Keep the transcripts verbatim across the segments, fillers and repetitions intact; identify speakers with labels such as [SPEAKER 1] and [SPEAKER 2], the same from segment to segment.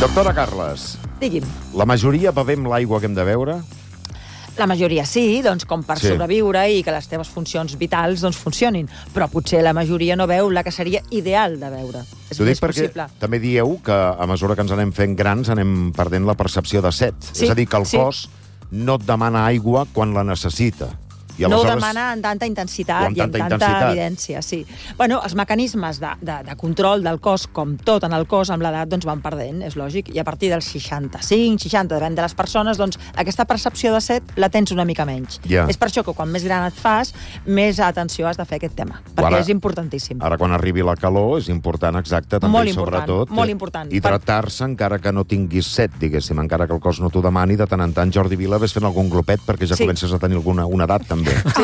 [SPEAKER 1] Doctora Carles,
[SPEAKER 2] Digui'm.
[SPEAKER 1] la majoria bevem l'aigua que hem de beure?
[SPEAKER 2] La majoria sí, doncs com per
[SPEAKER 1] Sí.
[SPEAKER 2] sobreviure i que les teves funcions vitals doncs, funcionin. Però potser la majoria no veu la que seria ideal de beure. És
[SPEAKER 1] T'ho dic
[SPEAKER 2] més
[SPEAKER 1] perquè
[SPEAKER 2] possible.
[SPEAKER 1] també dieu que a mesura que ens anem fent grans anem perdent la percepció de set.
[SPEAKER 2] Sí,
[SPEAKER 1] És a dir, que el
[SPEAKER 2] sí.
[SPEAKER 1] cos no et demana aigua quan la necessita. I
[SPEAKER 2] No ho
[SPEAKER 1] aleshores-
[SPEAKER 2] demana en tanta intensitat
[SPEAKER 1] O amb
[SPEAKER 2] i en
[SPEAKER 1] tanta
[SPEAKER 2] tanta
[SPEAKER 1] intensitat.
[SPEAKER 2] evidència, sí. Bueno, els mecanismes de, de, de control del cos, com tot en el cos, amb l'edat, doncs van perdent, és lògic. I a partir dels seixanta-cinc, seixanta, depèn de les persones, doncs aquesta percepció de set la tens una mica menys.
[SPEAKER 1] Ja.
[SPEAKER 2] És per això que quan més gran et fas, més atenció has de fer a aquest tema, perquè
[SPEAKER 1] Ara-
[SPEAKER 2] és importantíssim.
[SPEAKER 1] Ara, quan arribi la calor, és important, exacte, també,
[SPEAKER 2] Molt
[SPEAKER 1] i
[SPEAKER 2] important,
[SPEAKER 1] sobretot,
[SPEAKER 2] molt
[SPEAKER 1] eh,
[SPEAKER 2] important.
[SPEAKER 1] hidratar-se encara que no tinguis set, diguéssim, encara que el cos no t'ho demani, de tant en tant, Jordi Vila, ves fent algun glopet, perquè ja
[SPEAKER 2] Sí.
[SPEAKER 1] comences a tenir alguna una edat, també.
[SPEAKER 2] Sí.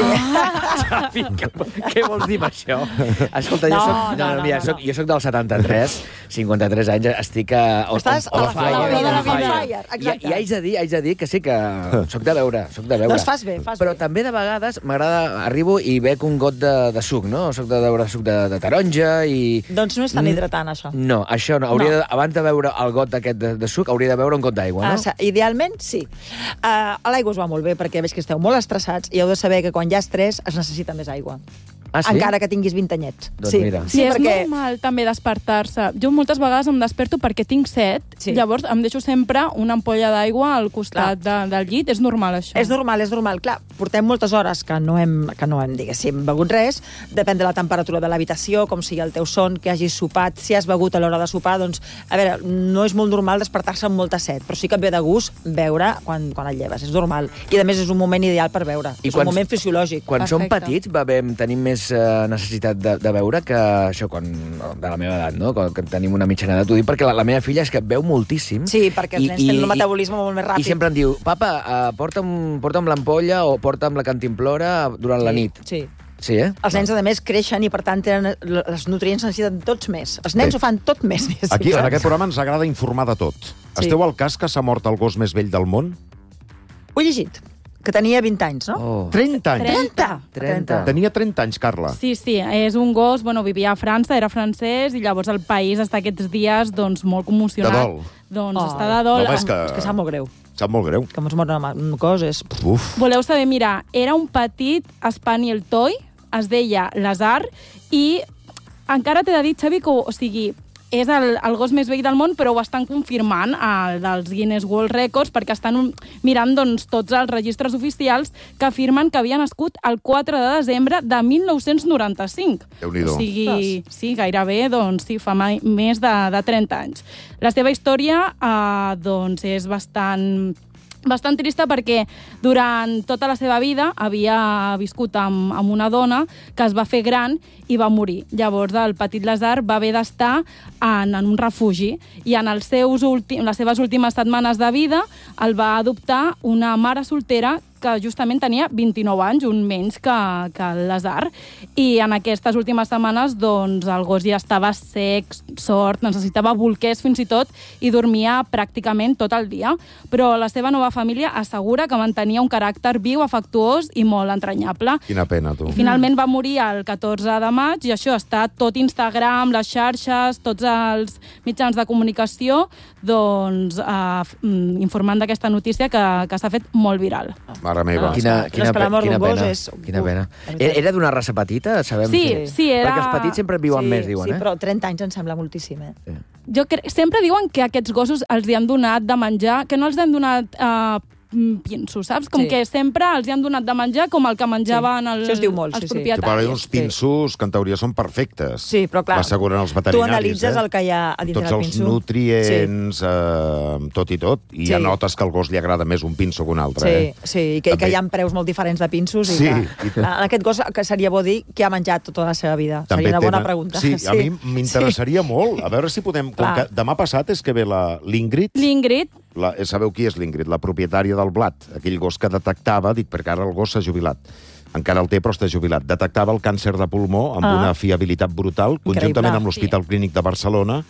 [SPEAKER 3] Xavi, què, què vols dir amb això? Escolta, jo
[SPEAKER 2] No,
[SPEAKER 3] soc,
[SPEAKER 2] no, no,
[SPEAKER 3] mira,
[SPEAKER 2] no,
[SPEAKER 3] soc,
[SPEAKER 2] no.
[SPEAKER 3] jo soc del setanta-tres, cinquanta-tres anys, estic a...
[SPEAKER 2] Estàs a la
[SPEAKER 3] fire,
[SPEAKER 2] flor de
[SPEAKER 3] on
[SPEAKER 2] la
[SPEAKER 3] fire.
[SPEAKER 2] fire,
[SPEAKER 3] I,
[SPEAKER 2] exacte.
[SPEAKER 3] I haig de dir, haig de dir que sí que soc de veure, soc de veure.
[SPEAKER 2] Doncs fas bé, fas
[SPEAKER 3] Però
[SPEAKER 2] bé.
[SPEAKER 3] també de vegades m'agrada, arribo i bec un got de, de suc, no? Soc de beure suc de, de taronja i...
[SPEAKER 2] Doncs no és tan
[SPEAKER 3] Mm.
[SPEAKER 2] hidratant, això.
[SPEAKER 3] No, això no. Hauria
[SPEAKER 2] No.
[SPEAKER 3] De, abans de beure el got d'aquest de, de suc, hauria de beure un got d'aigua, no?
[SPEAKER 2] Ah, idealment, sí. Uh, a l'aigua us va molt bé, perquè veig que esteu molt estressats i heu de saber que quan hi ha estrès es necessita més aigua.
[SPEAKER 3] Ah, sí?
[SPEAKER 2] Encara que tinguis vint anyets.
[SPEAKER 3] Doncs
[SPEAKER 2] sí.
[SPEAKER 3] mira.
[SPEAKER 2] Sí,
[SPEAKER 4] Sí, és
[SPEAKER 2] perquè...
[SPEAKER 4] normal també despertar-se. Jo moltes vegades em desperto perquè tinc set,
[SPEAKER 2] Sí.
[SPEAKER 4] llavors em deixo sempre una ampolla d'aigua al costat de, del llit. És normal, això.
[SPEAKER 2] És normal, és normal. Clar, portem moltes hores que no hem, que no hem diguéssim, begut res. Depèn de la temperatura de l'habitació, com sigui el teu son, que hagis sopat. Si has begut a l'hora de sopar, doncs, a veure, no és molt normal despertar-se amb molta set, però sí que et ve de gust beure quan, quan et lleves. És normal. I, a més, és un moment ideal per beure.
[SPEAKER 3] I
[SPEAKER 2] és
[SPEAKER 3] quan-
[SPEAKER 2] un moment fisiològic.
[SPEAKER 3] Quan som
[SPEAKER 4] Perfecte.
[SPEAKER 3] petits bevem, tenim més eh, necessitat de, de beure que això, quan, de la meva edat, no? Quan, que tenim una mitjana edat. T'ho dic perquè la, la meva filla és que beu moltíssim.
[SPEAKER 2] Sí, perquè els nens tenen un metabolisme molt més ràpid.
[SPEAKER 3] I sempre em diu, papa, uh, porta'm, porta'm l'ampolla o porta'm la cantimplora durant
[SPEAKER 2] sí,
[SPEAKER 3] la nit.
[SPEAKER 2] Sí.
[SPEAKER 3] Sí, eh?
[SPEAKER 2] Els nens, a més, creixen i, per tant, tenen, els nutrients necessiten tots més. Els nens
[SPEAKER 1] Bé.
[SPEAKER 2] ho fan tot més. diguéssim,
[SPEAKER 1] Aquí, en
[SPEAKER 2] saps?
[SPEAKER 1] aquest programa, ens agrada informar de tot.
[SPEAKER 2] Sí.
[SPEAKER 1] Esteu al cas que s'ha mort el gos més vell del món?
[SPEAKER 2] Ho he llegit, que tenia vint anys, no?
[SPEAKER 3] Oh.
[SPEAKER 1] trenta anys.
[SPEAKER 4] Trenta.
[SPEAKER 3] trenta.
[SPEAKER 1] Tenia trenta anys, Carla.
[SPEAKER 4] Sí, sí, és un gos, bueno, vivia a França, era francès, i llavors el país està aquests dies doncs, molt commocionat.
[SPEAKER 1] De dol.
[SPEAKER 4] Doncs
[SPEAKER 2] Oh.
[SPEAKER 4] està de dol.
[SPEAKER 1] No, és que-
[SPEAKER 2] És que sap molt greu.
[SPEAKER 1] Sap molt greu.
[SPEAKER 2] Que mos moren amb coses.
[SPEAKER 1] Uf.
[SPEAKER 4] Voleu saber, mira, era un petit Spaniel Toy, es deia Lazar, i encara t'he de dir, Xavi, que, o sigui, és el, el gos més vell del món, però ho estan confirmant el dels Guinness World Records, perquè estan mirant doncs, tots els registres oficials que afirmen que havia nascut el quatre de desembre de mil nou-cents noranta-cinc.
[SPEAKER 1] Déu-n'hi-do.
[SPEAKER 4] O sigui, sí, gairebé, doncs, sí, fa mai, més de, de trenta anys. La seva història eh, doncs, és bastant bastant trista perquè durant tota la seva vida havia viscut amb, amb una dona que es va fer gran i va morir. Llavors el petit Lazar va haver d'estar en, en un refugi i en els seus últim, les seves últimes setmanes de vida el va adoptar una mare soltera que justament tenia vint-i-nou anys, un menys que, que el Lazar, i en aquestes últimes setmanes doncs, el gos ja estava sec, sord, necessitava bolquers fins i tot, i dormia pràcticament tot el dia. Però la seva nova família assegura que mantenia un caràcter viu, afectuós i molt entranyable.
[SPEAKER 1] Quina pena, tu.
[SPEAKER 4] I finalment va morir el catorze de maig, i això està tot Instagram, les xarxes, tots els mitjans de comunicació, doncs, eh, informant d'aquesta notícia que, que s'ha fet molt viral.
[SPEAKER 1] Mare meva.
[SPEAKER 2] Ah,
[SPEAKER 3] Quina,
[SPEAKER 2] és
[SPEAKER 3] quina,
[SPEAKER 2] que la mort
[SPEAKER 3] quina
[SPEAKER 2] d'un gos
[SPEAKER 3] pena.
[SPEAKER 2] és-
[SPEAKER 3] Quina
[SPEAKER 2] Uf,
[SPEAKER 3] pena.
[SPEAKER 2] la veritat.
[SPEAKER 3] Era d'una raça petita, sabem?
[SPEAKER 4] Sí, sí, era...
[SPEAKER 3] Perquè els petits sempre viuen
[SPEAKER 2] sí,
[SPEAKER 3] més, diuen,
[SPEAKER 2] sí,
[SPEAKER 3] eh?
[SPEAKER 2] però trenta anys em sembla moltíssim, eh?
[SPEAKER 3] Sí.
[SPEAKER 4] Jo cre... Sempre diuen que aquests gossos els hi han donat de menjar, que no els han donat eh, pinsos, saps? Com
[SPEAKER 2] Sí.
[SPEAKER 4] que sempre els hi han donat de menjar com el que menjaven
[SPEAKER 2] Sí.
[SPEAKER 4] el,
[SPEAKER 2] Això es diu molt,
[SPEAKER 4] els
[SPEAKER 2] sí, sí.
[SPEAKER 1] Que
[SPEAKER 4] propietaris.
[SPEAKER 1] per uns pinsos que en teoria són perfectes.
[SPEAKER 2] Sí, però clar,
[SPEAKER 1] l'asseguren els
[SPEAKER 2] tu
[SPEAKER 1] veterinaris.
[SPEAKER 2] analitzes
[SPEAKER 1] eh?
[SPEAKER 2] el que hi ha a dintre
[SPEAKER 1] Tots
[SPEAKER 2] del
[SPEAKER 1] els
[SPEAKER 2] pinso.
[SPEAKER 1] nutrients, eh, tot i tot, i
[SPEAKER 2] Sí.
[SPEAKER 1] ja notes que al gos li agrada més un pinso que un altre.
[SPEAKER 2] Sí,
[SPEAKER 1] eh?
[SPEAKER 2] sí, i que,
[SPEAKER 1] També.
[SPEAKER 2] que hi ha preus molt diferents de pinsos. I
[SPEAKER 1] Sí,
[SPEAKER 2] que,
[SPEAKER 1] i tant.
[SPEAKER 2] en aquest gos que seria bo dir què ha menjat tota la seva vida.
[SPEAKER 1] També
[SPEAKER 2] seria una bona
[SPEAKER 1] tenen-
[SPEAKER 2] pregunta.
[SPEAKER 1] Sí, a mi m'interessaria
[SPEAKER 2] Sí.
[SPEAKER 1] molt. A veure si podem... Com
[SPEAKER 2] Clar.
[SPEAKER 1] que demà passat és que ve la- l'Ingrid.
[SPEAKER 4] L'Ingrid,
[SPEAKER 1] La, sabeu qui és l'Ingrid? La propietària del blat. Aquell gos que detectava, dic, perquè ara el gos s'ha jubilat, encara el té però està jubilat, detectava el càncer de pulmó amb
[SPEAKER 2] Ah.
[SPEAKER 1] una fiabilitat brutal, conjuntament
[SPEAKER 2] Increïble.
[SPEAKER 1] amb l'Hospital Clínic de Barcelona,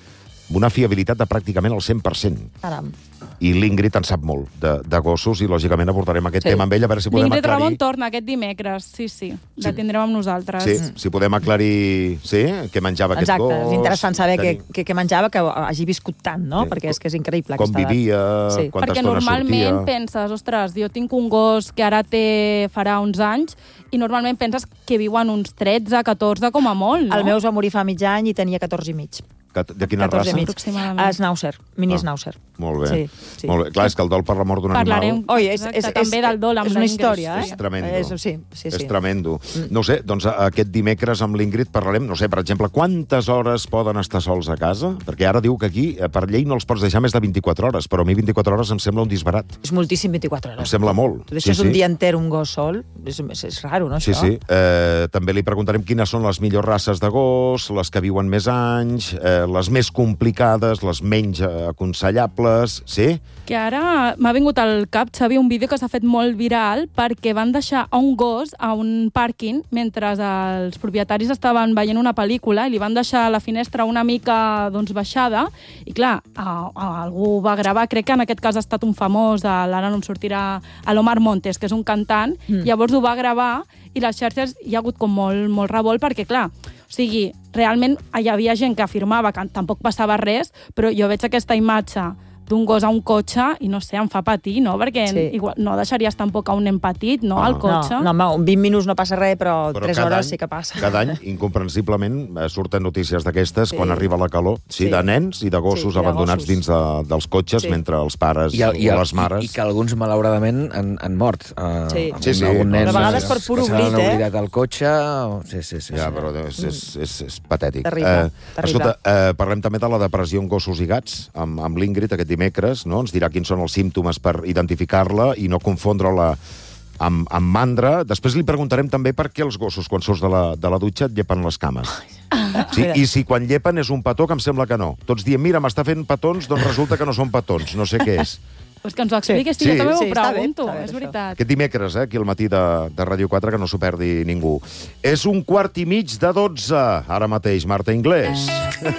[SPEAKER 1] una fiabilitat de pràcticament el cent per cent.
[SPEAKER 2] Caram.
[SPEAKER 1] I l'Ingrid en sap molt de, de gossos i, lògicament, abordarem aquest
[SPEAKER 2] Sí.
[SPEAKER 1] tema amb ell, a veure si podem
[SPEAKER 4] L'Ingrid
[SPEAKER 1] aclarir...
[SPEAKER 4] Ramon torna aquest dimecres, sí, sí. La tindrem amb nosaltres.
[SPEAKER 1] Sí, si podem aclarir sí, què menjava aquest
[SPEAKER 2] Exacte,
[SPEAKER 1] gos...
[SPEAKER 2] és interessant saber què,
[SPEAKER 1] tenir-
[SPEAKER 2] què, què menjava, que hagi viscut tant, no?
[SPEAKER 1] Sí.
[SPEAKER 2] Perquè és que és increïble
[SPEAKER 1] Com
[SPEAKER 2] aquesta edat.
[SPEAKER 1] vivia,
[SPEAKER 2] Sí.
[SPEAKER 1] quanta
[SPEAKER 4] Perquè
[SPEAKER 1] estona
[SPEAKER 4] normalment
[SPEAKER 1] sortia...
[SPEAKER 4] penses, ostres, jo tinc un gos que ara té, farà uns anys, i normalment penses que viuen uns tretze, catorze com a molt, no?
[SPEAKER 2] El meu es va morir fa mig any i tenia catorze i mig.
[SPEAKER 1] De quina
[SPEAKER 2] catorze
[SPEAKER 1] raça?
[SPEAKER 2] i mig.
[SPEAKER 4] Aproximadament.
[SPEAKER 2] Schnauzer, mini
[SPEAKER 1] Ah.
[SPEAKER 2] Schnauzer.
[SPEAKER 1] Molt bé.
[SPEAKER 2] Sí, sí.
[SPEAKER 1] Molt bé. Clar, és que el dol per la mort d'un
[SPEAKER 4] Parlarem.
[SPEAKER 1] animal...
[SPEAKER 2] Oi, és,
[SPEAKER 4] Exacte,
[SPEAKER 2] és, és,
[SPEAKER 4] també del dol amb
[SPEAKER 2] és una
[SPEAKER 4] l'Ingrid,
[SPEAKER 2] història, eh?
[SPEAKER 1] és tremendo.
[SPEAKER 2] És, sí, sí, sí.
[SPEAKER 1] És tremendo. No ho sé, doncs aquest dimecres amb l'Ingrid parlarem, no sé, per exemple, quantes hores poden estar sols a casa? Perquè ara diu que aquí, eh, per llei, no els pots deixar més de vint-i-quatre hores, però a mi vint-i-quatre hores em sembla un disbarat.
[SPEAKER 2] És moltíssim vint-i-quatre
[SPEAKER 1] Em
[SPEAKER 2] hores.
[SPEAKER 1] sembla molt.
[SPEAKER 2] Tu deixes
[SPEAKER 1] sí,
[SPEAKER 2] un
[SPEAKER 1] sí.
[SPEAKER 2] dia enter un gos sol, és, és, és raro, no,
[SPEAKER 1] Sí,
[SPEAKER 2] això?
[SPEAKER 1] sí. Eh, també li preguntarem quines són les millors races de gos, les que viuen més anys, eh, les més complicades, les menys eh, aconsellables, sí?
[SPEAKER 4] Que ara m'ha vingut al cap, Xavi, un vídeo que s'ha fet molt viral perquè van deixar a un gos a un pàrquing mentre els propietaris estaven veient una pel·lícula i li van deixar la finestra una mica doncs, baixada i, clar, a, a, algú va gravar, crec que en aquest cas ha estat un famós, ara no em sortirà, a l'Omar Montes, que és un cantant, mm. llavors ho va gravar i les xarxes hi ha hagut com molt, molt revolt perquè, clar, o sigui, realment hi havia gent que afirmava que tampoc passava res, però jo veig aquesta imatge d'un gos a un cotxe i, no sé, em fa patir, no? Perquè
[SPEAKER 2] Sí.
[SPEAKER 4] igual, no deixaries tampoc a un nen petit, no?, al cotxe.
[SPEAKER 2] No, no, home, vint minuts no passa res, però,
[SPEAKER 1] Però
[SPEAKER 2] tres
[SPEAKER 1] cada
[SPEAKER 2] hores
[SPEAKER 1] any,
[SPEAKER 2] sí que passa.
[SPEAKER 1] Cada any, incomprensiblement, eh, surten notícies d'aquestes
[SPEAKER 2] Sí.
[SPEAKER 1] quan arriba la calor. Sí,
[SPEAKER 2] Sí.
[SPEAKER 1] de nens i de gossos
[SPEAKER 2] Sí, i de
[SPEAKER 1] abandonats
[SPEAKER 2] gossos.
[SPEAKER 1] dins de, dels cotxes
[SPEAKER 2] Sí.
[SPEAKER 1] mentre els pares
[SPEAKER 3] I, el, i,
[SPEAKER 1] o
[SPEAKER 3] el,
[SPEAKER 1] les mares...
[SPEAKER 3] i, i que alguns, malauradament, han, han mort. Uh,
[SPEAKER 2] Sí.
[SPEAKER 1] Sí, sí.
[SPEAKER 3] Algun nen,
[SPEAKER 2] A vegades
[SPEAKER 3] que
[SPEAKER 2] per pur
[SPEAKER 3] se l'han
[SPEAKER 2] oblit, eh?
[SPEAKER 3] oblidat al cotxe. O... Sí, sí, sí.
[SPEAKER 1] Ja,
[SPEAKER 3] sí.
[SPEAKER 1] però és, és, és, és patètic.
[SPEAKER 2] Terrible,
[SPEAKER 1] Eh,
[SPEAKER 2] terrible.
[SPEAKER 1] Escolta, eh, parlem també de la depressió en gossos i gats, amb, amb l'Ingrid aquest dimecres, no? Ens dirà quins són els símptomes per identificar-la i no confondre-la amb, amb mandra. Després li preguntarem també per què els gossos, quan surts de la, de la dutxa, et llepen les cames. Sí, i si quan llepen és un petó, que em sembla que no. Tots diem, mira, m'està fent petons, doncs resulta que no són petons, no sé què és.
[SPEAKER 4] Pues que ens ho expliquis, sí,
[SPEAKER 1] Sí.
[SPEAKER 4] jo també
[SPEAKER 2] Sí,
[SPEAKER 4] m'ho
[SPEAKER 2] està bé,
[SPEAKER 4] pregunto,
[SPEAKER 2] està bé,
[SPEAKER 4] és
[SPEAKER 2] això.
[SPEAKER 4] veritat.
[SPEAKER 1] Aquest dimecres, eh, aquí al matí de, de Ràdio quatre, que no s'ho perdi ningú. És un quart i mig de dotze, ara mateix, Marta Inglés.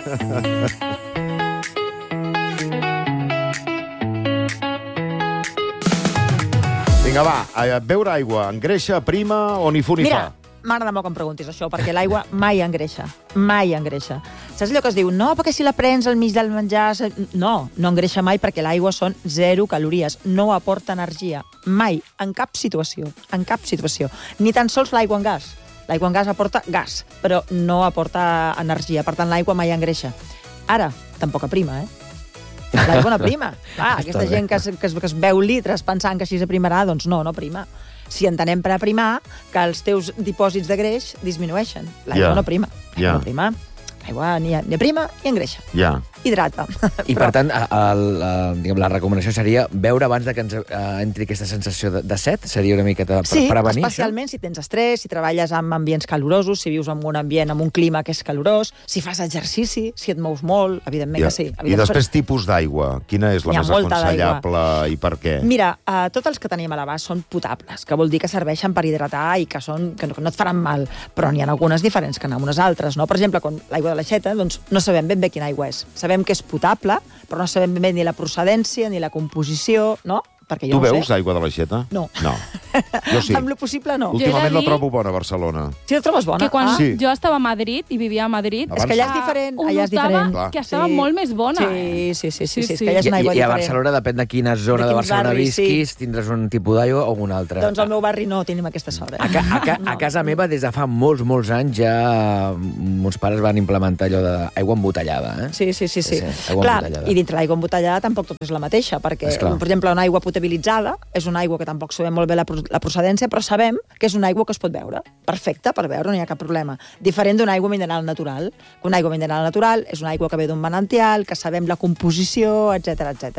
[SPEAKER 1] Vinga, va, a beure aigua, engreixa, prima o ni fu ni
[SPEAKER 2] Mira,
[SPEAKER 1] fa?
[SPEAKER 2] m'agrada molt que em preguntis això, perquè l'aigua mai engreixa. Mai engreixa. Saps allò que es diu? No, perquè si la prens al mig del menjar... se-" No, no engreixa mai perquè l'aigua són zero calories. No aporta energia. Mai. En cap situació. En cap situació. Ni tan sols l'aigua en gas. L'aigua en gas aporta gas, però no aporta energia. Per tant, l'aigua mai engreixa. Ara, tampoc aprima, eh? L'aigua no prima. Ah, aquesta
[SPEAKER 3] bé.
[SPEAKER 2] gent que es, que, es, que es beu litres pensant que així s'aprimarà, doncs no, no prima. Si entenem per aprimar que els teus dipòsits de greix disminueixen. L'aigua
[SPEAKER 1] Ja.
[SPEAKER 2] no prima. L'aigua
[SPEAKER 1] Ja.
[SPEAKER 2] no prima. L'aigua ni, ni aprima ni engreixa.
[SPEAKER 1] Ja.
[SPEAKER 2] Hidrata.
[SPEAKER 3] I, per tant, a, a, a, diguem, la recomanació seria beure abans de que ens uh, entri aquesta sensació de, de set? Seria una miqueta per
[SPEAKER 2] Sí,
[SPEAKER 3] prevenir
[SPEAKER 2] especialment si tens estrès, si treballes en ambients calorosos, si vius en un ambient amb un clima que és calorós, si fas exercici, si et mous molt, evidentment
[SPEAKER 1] ja.
[SPEAKER 2] que sí.
[SPEAKER 1] I
[SPEAKER 2] Evidentment,
[SPEAKER 1] després tipus d'aigua. Quina és la
[SPEAKER 2] N'hi ha
[SPEAKER 1] més
[SPEAKER 2] molta
[SPEAKER 1] aconsellable i per què?
[SPEAKER 2] Mira, uh, tots els que tenim a l'abast són potables, que vol dir que serveixen per hidratar i que, són, que, no, que no et faran mal, però n'hi ha algunes diferents que n'hi ha unes altres, no? Per exemple, quan l'aigua de l'aixeta, doncs no sabem ben bé quina aigua és. Sabem que és potable, però no sabem ben bé ni la procedència, ni la composició, no? Perquè jo
[SPEAKER 1] Tu
[SPEAKER 2] no
[SPEAKER 1] veus
[SPEAKER 2] sé.
[SPEAKER 1] aigua de l'aixeta?
[SPEAKER 2] No.
[SPEAKER 1] No. Jo sí.
[SPEAKER 2] Amb lo possible, no.
[SPEAKER 4] Jo he de
[SPEAKER 1] Últimament la
[SPEAKER 4] dir-
[SPEAKER 1] trobo bona a Barcelona.
[SPEAKER 2] Si la trobes bona.
[SPEAKER 4] Que quan
[SPEAKER 2] ah,
[SPEAKER 1] Sí.
[SPEAKER 4] jo estava a Madrid i vivia a Madrid...
[SPEAKER 1] Abans-
[SPEAKER 2] És que allà és
[SPEAKER 4] ah,
[SPEAKER 2] diferent,
[SPEAKER 4] ho
[SPEAKER 2] allà és
[SPEAKER 4] notava
[SPEAKER 2] diferent.
[SPEAKER 1] Clar.
[SPEAKER 4] que estava
[SPEAKER 2] Sí.
[SPEAKER 4] molt més bona.
[SPEAKER 2] Sí,
[SPEAKER 4] eh?
[SPEAKER 2] sí, sí, sí, sí,
[SPEAKER 4] Sí,
[SPEAKER 2] és
[SPEAKER 4] sí.
[SPEAKER 2] que allà és
[SPEAKER 3] I,
[SPEAKER 2] una aigua
[SPEAKER 3] i, I a
[SPEAKER 2] diferent.
[SPEAKER 3] Barcelona, depèn de quina zona
[SPEAKER 2] De
[SPEAKER 3] de,
[SPEAKER 2] quins
[SPEAKER 3] Barcelona
[SPEAKER 2] barris, sí.
[SPEAKER 3] visquis, tindràs un tipus d'aigua o un altre.
[SPEAKER 2] Doncs al meu barri no tenim aquesta sort. Eh?
[SPEAKER 3] A, ca, a, ca, a casa meva, des de fa molts, molts anys, ja mons pares van implementar allò d'aigua embotellada. Eh?
[SPEAKER 2] Sí, sí, sí. sí.
[SPEAKER 3] Sí, sí, aigua
[SPEAKER 2] Clar,
[SPEAKER 3] embotellada.
[SPEAKER 2] i dintre l'aigua embotellada tampoc tot és la mateixa, perquè,
[SPEAKER 3] Esclar.
[SPEAKER 2] per exemple, una aigua potabilitzada és una aigua que tampoc sabem molt bé la, pro- la procedència, però sabem que és una aigua que es pot beure. Perfecte, per beure, no hi ha cap problema. Diferent d'una aigua mineral natural. Una aigua mineral natural és una aigua que ve d'un manantial, que sabem la composició, etc etc.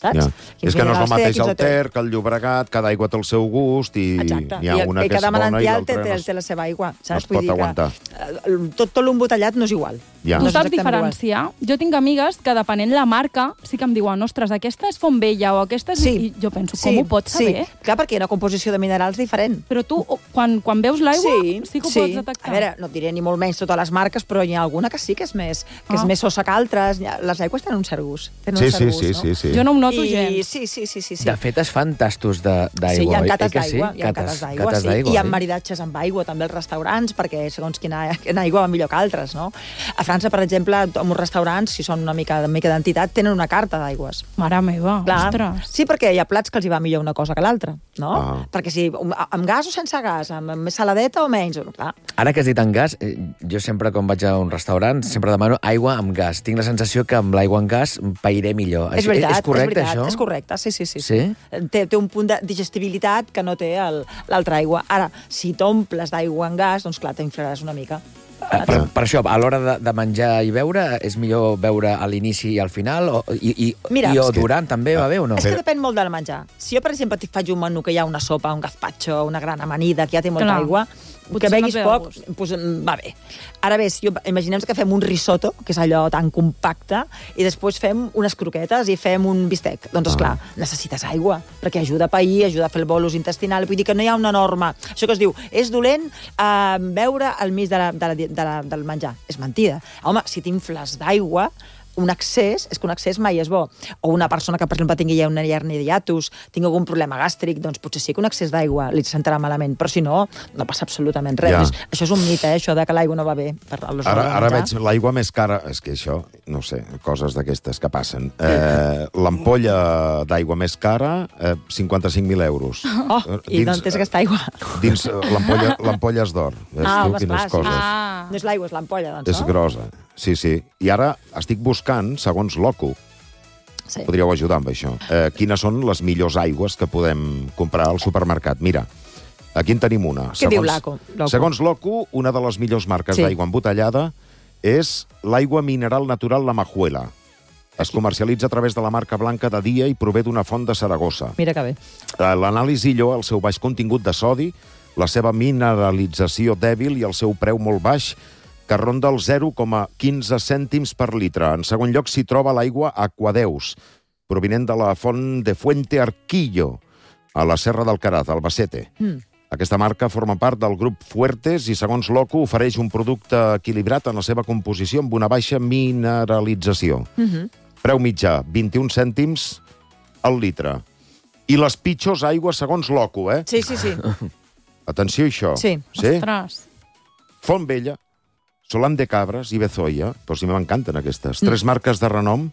[SPEAKER 2] saps?
[SPEAKER 1] Ja. És que no és el
[SPEAKER 2] minerals té,
[SPEAKER 1] mateix
[SPEAKER 2] quins
[SPEAKER 1] el
[SPEAKER 2] no té.
[SPEAKER 1] Ter que el Llobregat, cada aigua té el seu gust i
[SPEAKER 2] Exacte.
[SPEAKER 1] n'hi ha
[SPEAKER 2] I,
[SPEAKER 1] una
[SPEAKER 2] i
[SPEAKER 1] que és
[SPEAKER 2] cada
[SPEAKER 1] bona i
[SPEAKER 2] manantial té,
[SPEAKER 1] l'altra
[SPEAKER 2] té,
[SPEAKER 1] no,
[SPEAKER 2] té la seva aigua, saps?
[SPEAKER 1] es pot aguantar.
[SPEAKER 2] Que, tot, tot l'embotellat no és igual.
[SPEAKER 1] Ja.
[SPEAKER 4] Tu
[SPEAKER 2] No és
[SPEAKER 4] saps
[SPEAKER 2] exactament
[SPEAKER 4] diferenciar? Jo tinc amigues que, depenent la marca, sí que em diuen, ostres, aquesta és font vella o aquesta és...
[SPEAKER 2] Sí.
[SPEAKER 4] I jo penso, com ho pots saber?
[SPEAKER 2] Sí, clar, perquè hi ha una composició de minerals diferent.
[SPEAKER 4] Però tu, quan, quan veus l'aigua, sí, sí que ho pots detectar.
[SPEAKER 2] A veure, no et diré ni molt menys totes les marques, però hi ha alguna que sí que és més, que és
[SPEAKER 4] Ah.
[SPEAKER 2] més sosa que altres. Les aigües tenen un cert gust. Tenen
[SPEAKER 1] Sí,
[SPEAKER 2] un
[SPEAKER 1] sí,
[SPEAKER 2] cert gust,
[SPEAKER 1] sí,
[SPEAKER 2] no?
[SPEAKER 1] sí, sí.
[SPEAKER 4] Jo no ho noto
[SPEAKER 2] I,
[SPEAKER 4] gens.
[SPEAKER 2] sí, sí, sí, sí, sí.
[SPEAKER 3] De fet, es fan tastos de- d'aigua,
[SPEAKER 2] Sí, hi ha
[SPEAKER 3] oi?
[SPEAKER 2] cates
[SPEAKER 3] Eh que sí?
[SPEAKER 2] d'aigua, hi ha cates d'aigua,
[SPEAKER 3] cates
[SPEAKER 2] sí.
[SPEAKER 3] d'aigua,
[SPEAKER 2] I hi ha
[SPEAKER 3] oi?
[SPEAKER 2] maridatges amb aigua també als restaurants, perquè segons quina, quina aigua va millor que altres, no? A França, per exemple, en uns restaurants, si són una mica, una mica d'entitat, tenen una carta d'aigües.
[SPEAKER 4] Mare meva,
[SPEAKER 2] Clar.
[SPEAKER 4] ostres.
[SPEAKER 2] Sí, perquè hi ha plats que els hi va millor una cosa que l'altra, no?
[SPEAKER 1] Ah.
[SPEAKER 2] Perquè si amb gas o sense gas, amb més saladeta o menys, clar.
[SPEAKER 3] Ara que has dit en gas, eh, jo sempre quan vaig a un restaurant sempre demano aigua amb gas. Tinc la sensació que amb l'aigua amb gas pairé millor.
[SPEAKER 2] És veritat,
[SPEAKER 3] és correcte,
[SPEAKER 2] és veritat,
[SPEAKER 3] això?
[SPEAKER 2] és correcte, sí, sí, sí.
[SPEAKER 3] Sí?
[SPEAKER 2] Té, té un punt de digestibilitat que no té el- l'altra aigua. Ara, si t'omples d'aigua en gas, doncs clar, t'inflaràs una mica.
[SPEAKER 3] Eh, Per, per això, a l'hora de, de menjar i beure, és millor beure a l'inici i al final? O, i, i,
[SPEAKER 2] Mira,
[SPEAKER 3] I o
[SPEAKER 2] és que-
[SPEAKER 3] durant també va bé o no?
[SPEAKER 2] És que depèn molt del menjar. Si jo, per exemple, et faig un menú que hi ha una sopa, un gazpacho, una gran amanida, que ja té molta
[SPEAKER 4] Clar.
[SPEAKER 2] aigua,
[SPEAKER 4] Potser
[SPEAKER 2] que
[SPEAKER 4] no
[SPEAKER 2] beguis
[SPEAKER 4] et ve de
[SPEAKER 2] poc,
[SPEAKER 4] gust.
[SPEAKER 2] doncs, mm, va bé. Ara bé, si jo, imaginem que fem un risotto, que és allò tan compacte, i després fem unes croquetes i fem un bistec. Doncs, esclar, necessites aigua, perquè ajuda a pair, ajuda a fer el bolus intestinal. Vull dir que no hi ha una norma. Això que es diu, és dolent eh, beure al mig de la, de la, de la, del menjar. És mentida. Home, si t'infles d'aigua, un excés, és que un excés mai és bo. O una persona que, per exemple, tingui ja una hernia de hiatus, tingui algun problema gàstric, doncs potser sí que un excés d'aigua li sentarà malament, però si no, no passa absolutament res.
[SPEAKER 1] Ja.
[SPEAKER 2] És, això és un mite, eh, això de que l'aigua no va bé per a l'hora
[SPEAKER 1] Ara,
[SPEAKER 2] de
[SPEAKER 1] ara
[SPEAKER 2] menjar.
[SPEAKER 1] veig l'aigua més cara... És que això, no sé, coses d'aquestes que passen. Eh, L'ampolla d'aigua més cara, eh, cinquanta-cinc mil euros.
[SPEAKER 2] Oh, i
[SPEAKER 1] Dins-
[SPEAKER 2] d'on tens aquesta aigua?
[SPEAKER 1] Dins eh, l'ampolla l'ampolla és d'or. Ves
[SPEAKER 2] Ah,
[SPEAKER 1] tu,
[SPEAKER 2] home,
[SPEAKER 1] quines
[SPEAKER 2] esclar, sí.
[SPEAKER 1] coses.
[SPEAKER 4] Ah.
[SPEAKER 2] No és l'aigua, és l'ampolla, doncs,
[SPEAKER 1] És
[SPEAKER 2] no?
[SPEAKER 1] grossa. Sí, sí. I ara estic buscant, segons l'Ocu,
[SPEAKER 2] Sí.
[SPEAKER 1] podríeu ajudar amb això, eh, quines són les millors aigües que podem comprar al supermercat. Mira, aquí en tenim una.
[SPEAKER 2] Què diu l'Ocu? L'Ocu.
[SPEAKER 1] Segons l'Ocu, una de les millors marques
[SPEAKER 2] Sí.
[SPEAKER 1] d'aigua embotellada és l'aigua mineral natural La Majuela. Es comercialitza a través de la marca blanca de dia i prové d'una font de Saragossa.
[SPEAKER 2] Mira que bé.
[SPEAKER 1] Eh, L'anàlisi lloa el seu baix contingut de sodi, la seva mineralització dèbil i el seu preu molt baix, que ronda el zero coma quinze cèntims per litre. En segon lloc s'hi troba l'aigua Aquadeus, provinent de la font de Fuente Arquillo, a la Serra del Caraz, Albacete.
[SPEAKER 2] Mm.
[SPEAKER 1] Aquesta marca forma part del grup Fuertes i, segons l'Ocu, ofereix un producte equilibrat en la seva composició amb una baixa mineralització.
[SPEAKER 2] Mm -hmm.
[SPEAKER 1] Preu mitjà, vint-i-un cèntims al litre. I les pitjors aigües, segons l'Ocu, eh?
[SPEAKER 2] Sí, sí, sí.
[SPEAKER 1] Atenció a això.
[SPEAKER 2] Sí.
[SPEAKER 1] Sí?
[SPEAKER 4] Ostres.
[SPEAKER 1] Font Vella, Solán de Cabres i Bezoia. Però si m'encanten aquestes. Tres marques de renom.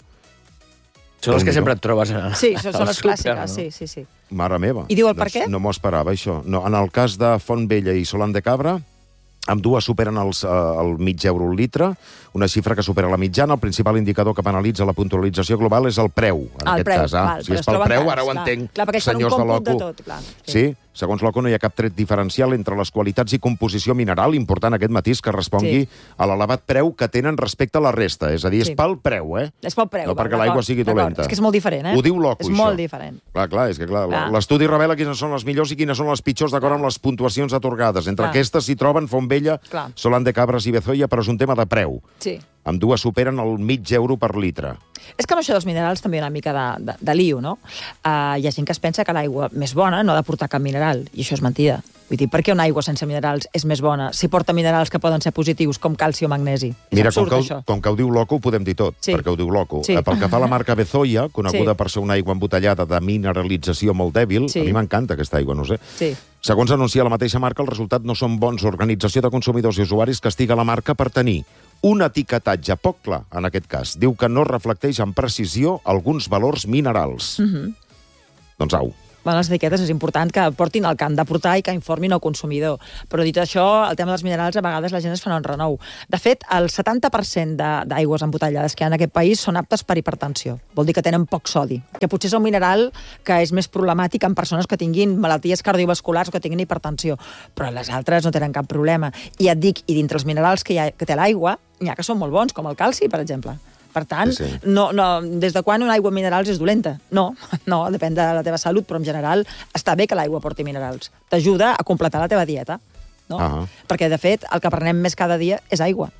[SPEAKER 3] Són les que
[SPEAKER 1] Déu-n'hi-do.
[SPEAKER 3] sempre et trobes en el,
[SPEAKER 2] Sí, són, són
[SPEAKER 3] al
[SPEAKER 2] les
[SPEAKER 3] súper,
[SPEAKER 2] clàssiques,
[SPEAKER 3] no?
[SPEAKER 2] sí, sí, sí.
[SPEAKER 1] Mare meva.
[SPEAKER 2] I diu el per
[SPEAKER 1] Doncs
[SPEAKER 2] què?
[SPEAKER 1] No m'ho esperava, això. No, en el cas de Font Vella i Solán de Cabra, amb dues superen els, eh, el mig euro al litre, una xifra que supera la mitjana. El principal indicador que penalitza la puntualització global és el preu, en
[SPEAKER 2] El
[SPEAKER 1] aquest
[SPEAKER 2] preu,
[SPEAKER 1] cas. Ah?
[SPEAKER 2] val,
[SPEAKER 1] si
[SPEAKER 2] però
[SPEAKER 1] és
[SPEAKER 2] es
[SPEAKER 1] pel
[SPEAKER 2] troben
[SPEAKER 1] preu,
[SPEAKER 2] cars,
[SPEAKER 1] ara ho
[SPEAKER 2] clar.
[SPEAKER 1] entenc,
[SPEAKER 2] Clar, perquè es fan un
[SPEAKER 1] senyors de
[SPEAKER 2] còmput de
[SPEAKER 1] l'Ocu.
[SPEAKER 2] tot, clar. Sí.
[SPEAKER 1] Sí, segons l'Ocu no hi ha cap tret diferencial entre les qualitats i composició mineral, important aquest matís que respongui
[SPEAKER 2] Sí.
[SPEAKER 1] a l'elevat preu que tenen respecte a la resta. És a dir, és
[SPEAKER 2] Sí.
[SPEAKER 1] pel preu, eh?
[SPEAKER 2] És pel preu.
[SPEAKER 1] No
[SPEAKER 2] val,
[SPEAKER 1] perquè l'aigua
[SPEAKER 2] d'acord,
[SPEAKER 1] sigui
[SPEAKER 2] d'acord.
[SPEAKER 1] dolenta.
[SPEAKER 2] És que és molt diferent, eh?
[SPEAKER 1] Ho diu l'Ocu,
[SPEAKER 2] És
[SPEAKER 1] això.
[SPEAKER 2] molt diferent.
[SPEAKER 1] Clar, clar, és que clar,
[SPEAKER 2] Clar.
[SPEAKER 1] l'estudi revela quines són les millors i quines són les pitjors d'acord amb les puntuacions atorgades. Entre
[SPEAKER 2] Clar.
[SPEAKER 1] aquestes s'hi troben Font Vella,
[SPEAKER 2] Clar.
[SPEAKER 1] Solán de Cabres i Bezoia, però és un tema de preu.
[SPEAKER 2] Sí.
[SPEAKER 1] Amb dues superen el mig euro per litre.
[SPEAKER 2] És que amb això dels minerals també hi ha una mica de, de, de lío, no? Uh, hi ha gent que es pensa que l'aigua més bona no ha de portar cap mineral, i això és mentida. Vull dir, per què una aigua sense minerals és més bona si porta minerals que poden ser positius, com calci o magnesi? És
[SPEAKER 1] Mira, com
[SPEAKER 2] absurd,
[SPEAKER 1] que, ho,
[SPEAKER 2] això.
[SPEAKER 1] com que ho diu l'Ocu, ho podem dir tot,
[SPEAKER 2] Sí.
[SPEAKER 1] perquè ho diu l'Ocu.
[SPEAKER 2] Sí.
[SPEAKER 1] Eh, Pel que fa a la marca Bezoia, coneguda
[SPEAKER 2] Sí.
[SPEAKER 1] per ser una aigua embotellada de mineralització molt dèbil,
[SPEAKER 2] Sí.
[SPEAKER 1] a mi m'encanta aquesta aigua, no sé.
[SPEAKER 2] Sí.
[SPEAKER 1] Segons anuncia la mateixa marca, el resultat no són bons. L'Organització de Consumidors i Usuaris castiga la marca per tenir un etiquetatge poc clar, en aquest cas. Diu que no reflecteix amb precisió alguns valors minerals.
[SPEAKER 2] Mm -hmm.
[SPEAKER 1] Doncs au.
[SPEAKER 2] Bueno, les etiquetes és important que portin el que han de portar i que informin el consumidor. Però dit això, el tema dels minerals, a vegades la gent es fa un renou. De fet, el setanta per cent de- d'aigües embotellades que hi ha en aquest país són aptes per hipertensió. Vol dir que tenen poc sodi. Que potser és un mineral que és més problemàtic en persones que tinguin malalties cardiovasculars o que tinguin hipertensió. Però les altres no tenen cap problema. I et dic, i dintre els minerals que, hi ha, que té l'aigua, n'hi ha que són molt bons, com el calci, per exemple. Per tant,
[SPEAKER 1] Sí, sí.
[SPEAKER 2] no, no, des de quan una aigua amb minerals és dolenta? No, no, depèn de la teva salut, però en general està bé que l'aigua porti minerals. T'ajuda a completar la teva dieta, no?
[SPEAKER 1] Ah.
[SPEAKER 2] Perquè, de fet, el que prenem més cada dia és aigua.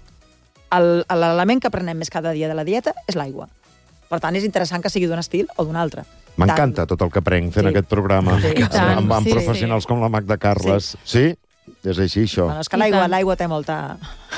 [SPEAKER 2] El- L'element que prenem més cada dia de la dieta és l'aigua. Per tant, és interessant que sigui d'un estil o d'un altre.
[SPEAKER 1] M'encanta tot el que prenc fent
[SPEAKER 2] Sí.
[SPEAKER 1] aquest programa.
[SPEAKER 2] Sí, i
[SPEAKER 4] tant,
[SPEAKER 1] amb amb
[SPEAKER 4] sí,
[SPEAKER 1] professionals com la Magda Carles. Sí? És així, això.
[SPEAKER 2] Bueno, és que
[SPEAKER 4] I
[SPEAKER 2] l'aigua
[SPEAKER 4] tant.
[SPEAKER 2] l'aigua té molta...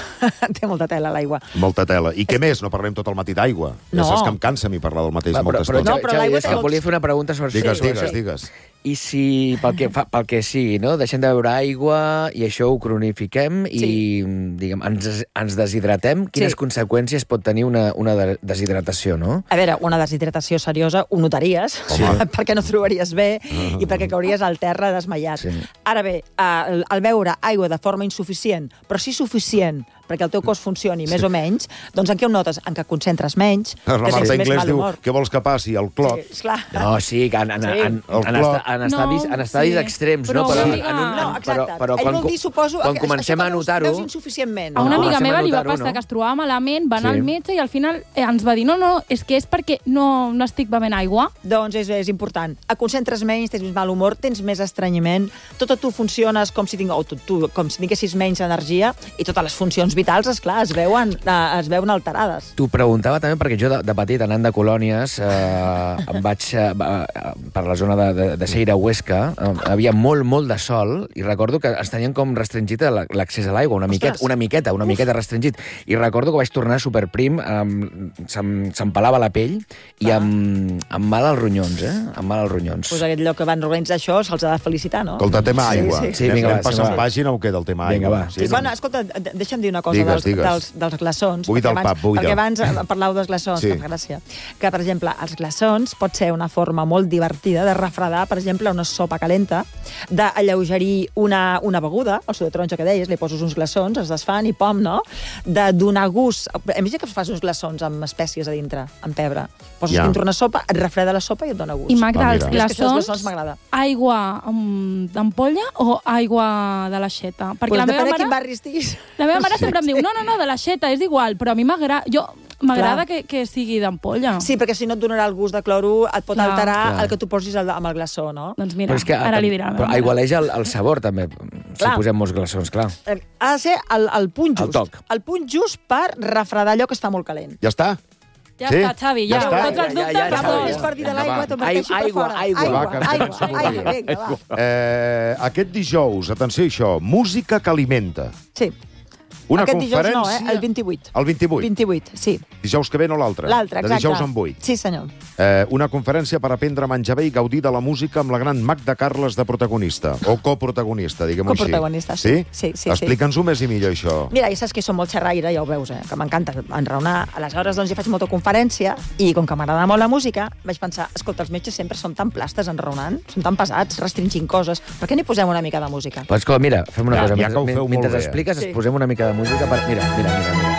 [SPEAKER 2] té molta tela, l'aigua.
[SPEAKER 1] Molta tela. I què més? No parlem tot el matí d'aigua. Ja
[SPEAKER 2] No.
[SPEAKER 1] saps que em cansa a mi parlar del mateix
[SPEAKER 3] Va,
[SPEAKER 1] molta estona.
[SPEAKER 2] No, però
[SPEAKER 3] Xavi,
[SPEAKER 2] l'aigua
[SPEAKER 3] és
[SPEAKER 2] té
[SPEAKER 3] que
[SPEAKER 2] molts-
[SPEAKER 3] volia fer una pregunta sobre...
[SPEAKER 1] Digues,
[SPEAKER 3] sobre
[SPEAKER 1] digues,
[SPEAKER 3] això.
[SPEAKER 1] digues.
[SPEAKER 3] I si, pel que, fa, pel que sigui, no? deixem de beure aigua i això ho cronifiquem i
[SPEAKER 2] Sí.
[SPEAKER 3] diguem, ens, ens deshidratem, quines
[SPEAKER 2] Sí.
[SPEAKER 3] conseqüències pot tenir una, una de- deshidratació, no?
[SPEAKER 2] A veure, una deshidratació seriosa ho notaries,
[SPEAKER 1] Home.
[SPEAKER 2] perquè no et trobaries bé i perquè cauries al terra desmaiat.
[SPEAKER 3] Sí.
[SPEAKER 2] Ara bé, el, el beure aigua de forma insuficient, però sí suficient perquè el teu cos funcioni més o menys, doncs en què ho notes? En què concentres menys,
[SPEAKER 1] La
[SPEAKER 2] que tens
[SPEAKER 1] Marta
[SPEAKER 2] més
[SPEAKER 1] Inglés
[SPEAKER 2] mal
[SPEAKER 1] diu,
[SPEAKER 2] humor.
[SPEAKER 1] què vols que passi? El cloc.
[SPEAKER 2] Sí, esclar.
[SPEAKER 3] No, sí, que en, en,
[SPEAKER 2] Sí.
[SPEAKER 3] en, en,
[SPEAKER 1] El
[SPEAKER 3] en,
[SPEAKER 1] cloc.
[SPEAKER 3] esta, en,
[SPEAKER 4] No,
[SPEAKER 3] estadis, en estadis
[SPEAKER 4] sí.
[SPEAKER 3] extrems,
[SPEAKER 4] Però
[SPEAKER 3] no? Però,
[SPEAKER 4] una
[SPEAKER 3] en,
[SPEAKER 4] amiga-
[SPEAKER 3] en, un-
[SPEAKER 2] No,
[SPEAKER 3] en,
[SPEAKER 2] exacte.
[SPEAKER 3] però, però
[SPEAKER 2] Ell
[SPEAKER 3] quan,
[SPEAKER 2] vol dir, suposo,
[SPEAKER 3] quan
[SPEAKER 2] que-
[SPEAKER 3] comencem
[SPEAKER 2] això
[SPEAKER 3] a
[SPEAKER 2] que veus-
[SPEAKER 3] notar-ho...
[SPEAKER 2] veus insuficientment.
[SPEAKER 4] A una
[SPEAKER 3] No,
[SPEAKER 4] amiga
[SPEAKER 3] comencem
[SPEAKER 4] meva
[SPEAKER 3] a
[SPEAKER 4] li va
[SPEAKER 3] notar-ho,
[SPEAKER 4] passar
[SPEAKER 3] no?
[SPEAKER 4] que es trobava malament, va anar
[SPEAKER 3] Sí.
[SPEAKER 4] al metge i al final eh, ens va dir no, no, és que és perquè no, no estic bevent aigua.
[SPEAKER 2] Doncs és, és important. Et concentres menys, tens més mal humor, tens més estranyiment, tot a tu funciones com si, ting... o tu, tu, com si tinguessis menys energia i totes les funcions vitals, esclar, es veuen, eh, es veuen alterades.
[SPEAKER 3] T'ho preguntava també perquè jo de, de petit, anant de colònies, eh, em vaig eh, va- per la zona de, de, de Seira, Huesca, eh, havia molt, molt de sol, i recordo que es tenien com restringit la- l'accés a l'aigua, una miqueta,
[SPEAKER 2] Ostres.
[SPEAKER 3] una miqueta, una miqueta restringit. I recordo que vaig tornar superprim, eh, se'm, s'empalava la pell i
[SPEAKER 2] Clar.
[SPEAKER 3] amb, amb mal als ronyons, eh? Amb mal als ronyons.
[SPEAKER 2] Pues aquest lloc que van organitzar això se'ls ha de felicitar, no?
[SPEAKER 1] Escolta, tema
[SPEAKER 2] Sí,
[SPEAKER 1] aigua.
[SPEAKER 2] sí.
[SPEAKER 3] Sí,
[SPEAKER 1] Anem-
[SPEAKER 3] vinga,
[SPEAKER 1] anem
[SPEAKER 3] va,
[SPEAKER 1] passant
[SPEAKER 3] sí, va.
[SPEAKER 1] pàgina o què del tema
[SPEAKER 3] Vinga,
[SPEAKER 1] aigua?
[SPEAKER 3] va.
[SPEAKER 1] Sí,
[SPEAKER 2] Bueno,
[SPEAKER 1] no?
[SPEAKER 2] escolta, de- deixa'm dir una cosa
[SPEAKER 1] Digues,
[SPEAKER 2] dels,
[SPEAKER 1] digues.
[SPEAKER 2] dels, dels glaçons.
[SPEAKER 1] Buida
[SPEAKER 2] perquè
[SPEAKER 1] el
[SPEAKER 2] abans,
[SPEAKER 1] pap, buida.
[SPEAKER 2] Perquè abans eh, parlàveu dels glaçons,
[SPEAKER 1] Sí.
[SPEAKER 2] que fa gràcia. Que, per exemple, els glaçons pot ser una forma molt divertida de refredar, per exemple, una sopa calenta, d'alleugerir una, una beguda, el suc de taronja que deies, li poses uns glaçons, es desfan i pom, no? De donar gust. Imagina que fas uns glaçons amb espècies a dintre, amb pebre. Poses
[SPEAKER 1] Ja.
[SPEAKER 2] dintre una sopa, et refreda la sopa i et dona gust.
[SPEAKER 4] I Magda,
[SPEAKER 1] Va,
[SPEAKER 4] els
[SPEAKER 1] mira.
[SPEAKER 2] És que això dels
[SPEAKER 4] glaçons,
[SPEAKER 2] glaçons m'agrada.
[SPEAKER 4] aigua um, d'ampolla o aigua de l'aixeta? Perquè
[SPEAKER 2] Pues
[SPEAKER 4] la meva
[SPEAKER 2] depèn de quin
[SPEAKER 4] mare...
[SPEAKER 2] barri estiguis.
[SPEAKER 4] La meva mare sempre em diu, no, no, no, de l'aixeta, és igual, però a mi m'agrada... Jo m'agrada que, que sigui d'ampolla.
[SPEAKER 2] Sí, perquè si no et donarà el gust de cloro, et pot
[SPEAKER 4] Clar.
[SPEAKER 2] alterar
[SPEAKER 3] Clar.
[SPEAKER 2] el que tu posis al- amb el glaçó, no?
[SPEAKER 4] Doncs mira,
[SPEAKER 3] Però és que,
[SPEAKER 4] ara li dirà. a la
[SPEAKER 3] però
[SPEAKER 4] meva mare.
[SPEAKER 3] aigualeix el, el sabor, també, si
[SPEAKER 2] Clar.
[SPEAKER 3] posem molts glaçons, clar.
[SPEAKER 2] Eh, Ha de ser el, el punt
[SPEAKER 3] El
[SPEAKER 2] just.
[SPEAKER 3] toc.
[SPEAKER 2] El punt just per refredar allò que està molt calent.
[SPEAKER 1] Ja està?
[SPEAKER 4] Ja
[SPEAKER 1] Sí?
[SPEAKER 4] està, Xavi, ja,
[SPEAKER 1] Ja està.
[SPEAKER 4] tots els
[SPEAKER 3] Ja, ja,
[SPEAKER 4] dubtes
[SPEAKER 3] ja,
[SPEAKER 2] Ja,
[SPEAKER 3] Xavi,
[SPEAKER 2] ja,
[SPEAKER 3] ja.
[SPEAKER 2] és per dir de
[SPEAKER 1] Vinga,
[SPEAKER 2] l'aigua,
[SPEAKER 1] va.
[SPEAKER 2] t'ho parteixo per
[SPEAKER 3] Aigua,
[SPEAKER 2] fora.
[SPEAKER 3] aigua,
[SPEAKER 2] aigua,
[SPEAKER 1] va, que ens
[SPEAKER 2] aigua,
[SPEAKER 1] comença a
[SPEAKER 2] aigua,
[SPEAKER 1] avorrir.
[SPEAKER 2] vinga, va.
[SPEAKER 1] Eh, aquest dijous, atenció a això, música que alimenta.
[SPEAKER 2] Sí.
[SPEAKER 1] Una
[SPEAKER 2] Aquest dijous no,
[SPEAKER 1] conferència...
[SPEAKER 2] eh? El vint-i-vuit.
[SPEAKER 1] El vint-i-vuit.
[SPEAKER 2] vint-i-vuit, sí.
[SPEAKER 1] Dijous que ve, no l'altre.
[SPEAKER 2] L'altre,
[SPEAKER 1] De
[SPEAKER 2] exacte.
[SPEAKER 1] dijous en vuit.
[SPEAKER 2] Sí, senyor.
[SPEAKER 1] Eh, una conferència per aprendre a menjar bé i gaudir de la música amb la gran Magda Carles de protagonista, o coprotagonista, diguem-ho així.
[SPEAKER 2] Coprotagonista, sí. Sí, sí, sí.
[SPEAKER 1] Explica'ns-ho més i millor, això.
[SPEAKER 2] Mira, ja saps que som molt xerraire, ja ho veus, eh? Que m'encanta enraonar. Aleshores, doncs, jo faig molta conferència i, com que m'agrada molt la música, vaig pensar, escolta, els metges sempre són tan plastes enraonant, són tan pesats, restringint coses, per què n'hi posem una mica de música?
[SPEAKER 3] Però escolta, mira, fem una
[SPEAKER 1] Ja,
[SPEAKER 3] cosa.
[SPEAKER 1] ja que ho
[SPEAKER 3] mentre
[SPEAKER 1] feu molt
[SPEAKER 3] mentre
[SPEAKER 1] bé, eh?
[SPEAKER 3] expliques,
[SPEAKER 2] Sí.
[SPEAKER 3] es posem una mica de música per... Mira, mira, mira, mira.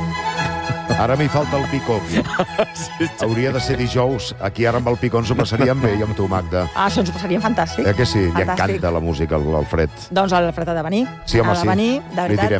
[SPEAKER 1] Ara m'hi falta el picó. Hauria de ser dijous. Aquí ara amb el picó ens ho passaríem bé, i amb tu, Magda.
[SPEAKER 2] Ah, això ens ho passaria fantàstic.
[SPEAKER 1] Eh que sí? Li
[SPEAKER 2] Fantàstic.
[SPEAKER 1] encanta la música, al- l'Alfred.
[SPEAKER 2] Doncs l'Alfred ha de venir.
[SPEAKER 1] Sí, home,
[SPEAKER 2] ha de
[SPEAKER 1] sí.
[SPEAKER 2] venir, de
[SPEAKER 1] Li
[SPEAKER 2] veritat.
[SPEAKER 1] direm.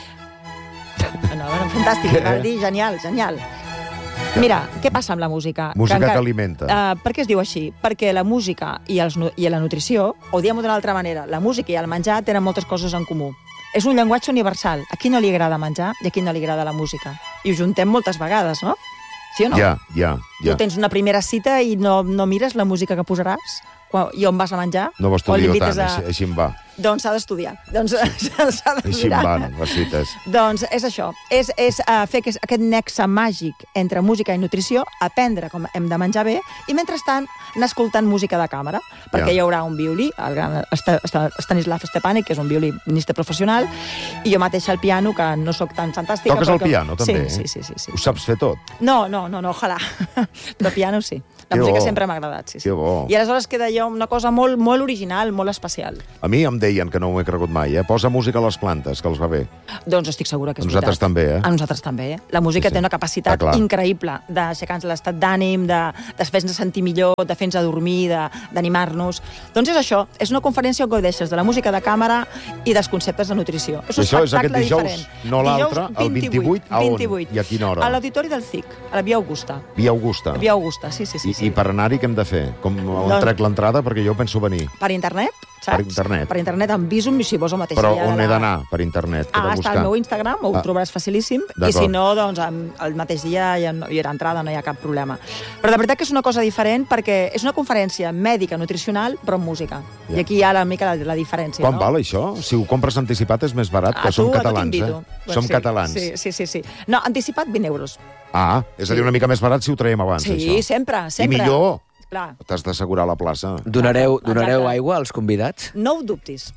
[SPEAKER 2] No, no, fantàstic,
[SPEAKER 1] Què?
[SPEAKER 2] va dir, genial, genial. Mira, què passa amb la música?
[SPEAKER 1] Música que
[SPEAKER 2] encara-
[SPEAKER 1] alimenta.
[SPEAKER 2] Uh, per què es diu així? Perquè la música i, els, nu- i la nutrició, o diguem-ho d'una altra manera, la música i el menjar tenen moltes coses en comú. És un llenguatge universal. A qui no li agrada menjar i a qui no li agrada la música? I ho juntem moltes vegades, no? Sí o no?
[SPEAKER 1] Ja, ja, ja.
[SPEAKER 2] Tu tens una primera cita i no, no mires la música que posaràs? Quan, I on vas a menjar?
[SPEAKER 1] No ho
[SPEAKER 2] O
[SPEAKER 1] estudio
[SPEAKER 2] l'invites
[SPEAKER 1] tant,
[SPEAKER 2] a...
[SPEAKER 1] així, així em va.
[SPEAKER 2] Doncs s'ha d'estudiar. Doncs s'ha de
[SPEAKER 1] Així em
[SPEAKER 2] mirar.
[SPEAKER 1] van, les cites.
[SPEAKER 2] Doncs és això, és, és uh, fer aquest, aquest nexe màgic entre música i nutrició, aprendre com hem de menjar bé, i mentrestant anar escoltant música de càmera, perquè
[SPEAKER 1] Ja.
[SPEAKER 2] hi haurà un violí, el gran Est- Est- Stanislav Stepanek, que és un violinista professional, i jo mateixa al piano, que no sóc tan fantàstica.
[SPEAKER 1] Toques
[SPEAKER 2] però
[SPEAKER 1] el
[SPEAKER 2] que...
[SPEAKER 1] piano, també?
[SPEAKER 2] Sí, sí, sí, sí, sí.
[SPEAKER 1] Ho saps fer tot?
[SPEAKER 2] No, no, no, no, ojalà. Però piano sí. La
[SPEAKER 1] Que
[SPEAKER 2] música
[SPEAKER 1] bo.
[SPEAKER 2] sempre m'ha agradat, sí, sí.
[SPEAKER 1] Que bo.
[SPEAKER 2] I aleshores queda allò una cosa molt, molt original, molt especial.
[SPEAKER 1] A mi em deien, que no m'ho he cregut mai, eh? Posa música a les plantes, que els va bé.
[SPEAKER 2] Doncs estic segura que és
[SPEAKER 1] A nosaltres
[SPEAKER 2] veritat.
[SPEAKER 1] també, eh?
[SPEAKER 2] A nosaltres també, eh? La música
[SPEAKER 1] Sí, sí.
[SPEAKER 2] té una capacitat
[SPEAKER 1] Ah, clar.
[SPEAKER 2] increïble d'aixecar-nos l'estat d'ànim, de, de fer-nos sentir millor, de fer-nos dormir, de- d'animar-nos. Doncs és això, és una conferència on gaudeixes de la música de càmera i dels conceptes de nutrició. És
[SPEAKER 1] I
[SPEAKER 2] un
[SPEAKER 1] això és aquest
[SPEAKER 2] espectacle
[SPEAKER 1] dijous,
[SPEAKER 2] diferent.
[SPEAKER 1] no l'altre,
[SPEAKER 2] Dijous
[SPEAKER 1] el vint-i-vuit, a on?
[SPEAKER 2] vint-i-vuit.
[SPEAKER 1] I a quina hora?
[SPEAKER 2] A l'auditori del C I C, a la Via Augusta.
[SPEAKER 1] Via Augusta.
[SPEAKER 2] Via Augusta, sí, sí, sí.
[SPEAKER 1] I,
[SPEAKER 2] sí.
[SPEAKER 1] I per anar-hi què hem de fer? Com on
[SPEAKER 2] Doncs-
[SPEAKER 1] trec l'entrada? Perquè jo penso venir.
[SPEAKER 2] Per internet, saps?
[SPEAKER 1] Per internet.
[SPEAKER 2] Per internet, amb Visum, si vols el mateix
[SPEAKER 1] Però
[SPEAKER 2] dia de
[SPEAKER 1] on
[SPEAKER 2] la-
[SPEAKER 1] he d'anar per internet? Què he
[SPEAKER 2] Ah,
[SPEAKER 1] de
[SPEAKER 2] està
[SPEAKER 1] buscar?
[SPEAKER 2] al meu Instagram, ho
[SPEAKER 1] Ah.
[SPEAKER 2] trobaràs facilíssim, i
[SPEAKER 1] D'acord.
[SPEAKER 2] si no, doncs amb- el mateix dia ja no hi haurà entrada, no hi ha cap problema. Però de veritat que és una cosa diferent perquè és una conferència mèdica, nutricional, però amb música.
[SPEAKER 1] Ja.
[SPEAKER 2] I aquí hi ha la mica la, la diferència.
[SPEAKER 1] Quan
[SPEAKER 2] no?
[SPEAKER 1] val això? Si ho compres anticipat és més barat, que
[SPEAKER 2] A
[SPEAKER 1] som
[SPEAKER 2] tu, a tu
[SPEAKER 1] catalans,
[SPEAKER 2] t'invito.
[SPEAKER 1] eh?
[SPEAKER 2] Doncs
[SPEAKER 1] Som
[SPEAKER 2] sí,
[SPEAKER 1] catalans.
[SPEAKER 2] Sí, sí, sí, sí. No, anticipat vint euros.
[SPEAKER 1] Ah, és a dir, una mica més barat si ho traiem abans,
[SPEAKER 2] Sí,
[SPEAKER 1] això.
[SPEAKER 2] sempre, sempre.
[SPEAKER 1] I millor,
[SPEAKER 2] Clar.
[SPEAKER 1] t'has d'assegurar la plaça.
[SPEAKER 3] Donareu, donareu
[SPEAKER 2] Exacte.
[SPEAKER 3] aigua als convidats?
[SPEAKER 2] No ho dubtis.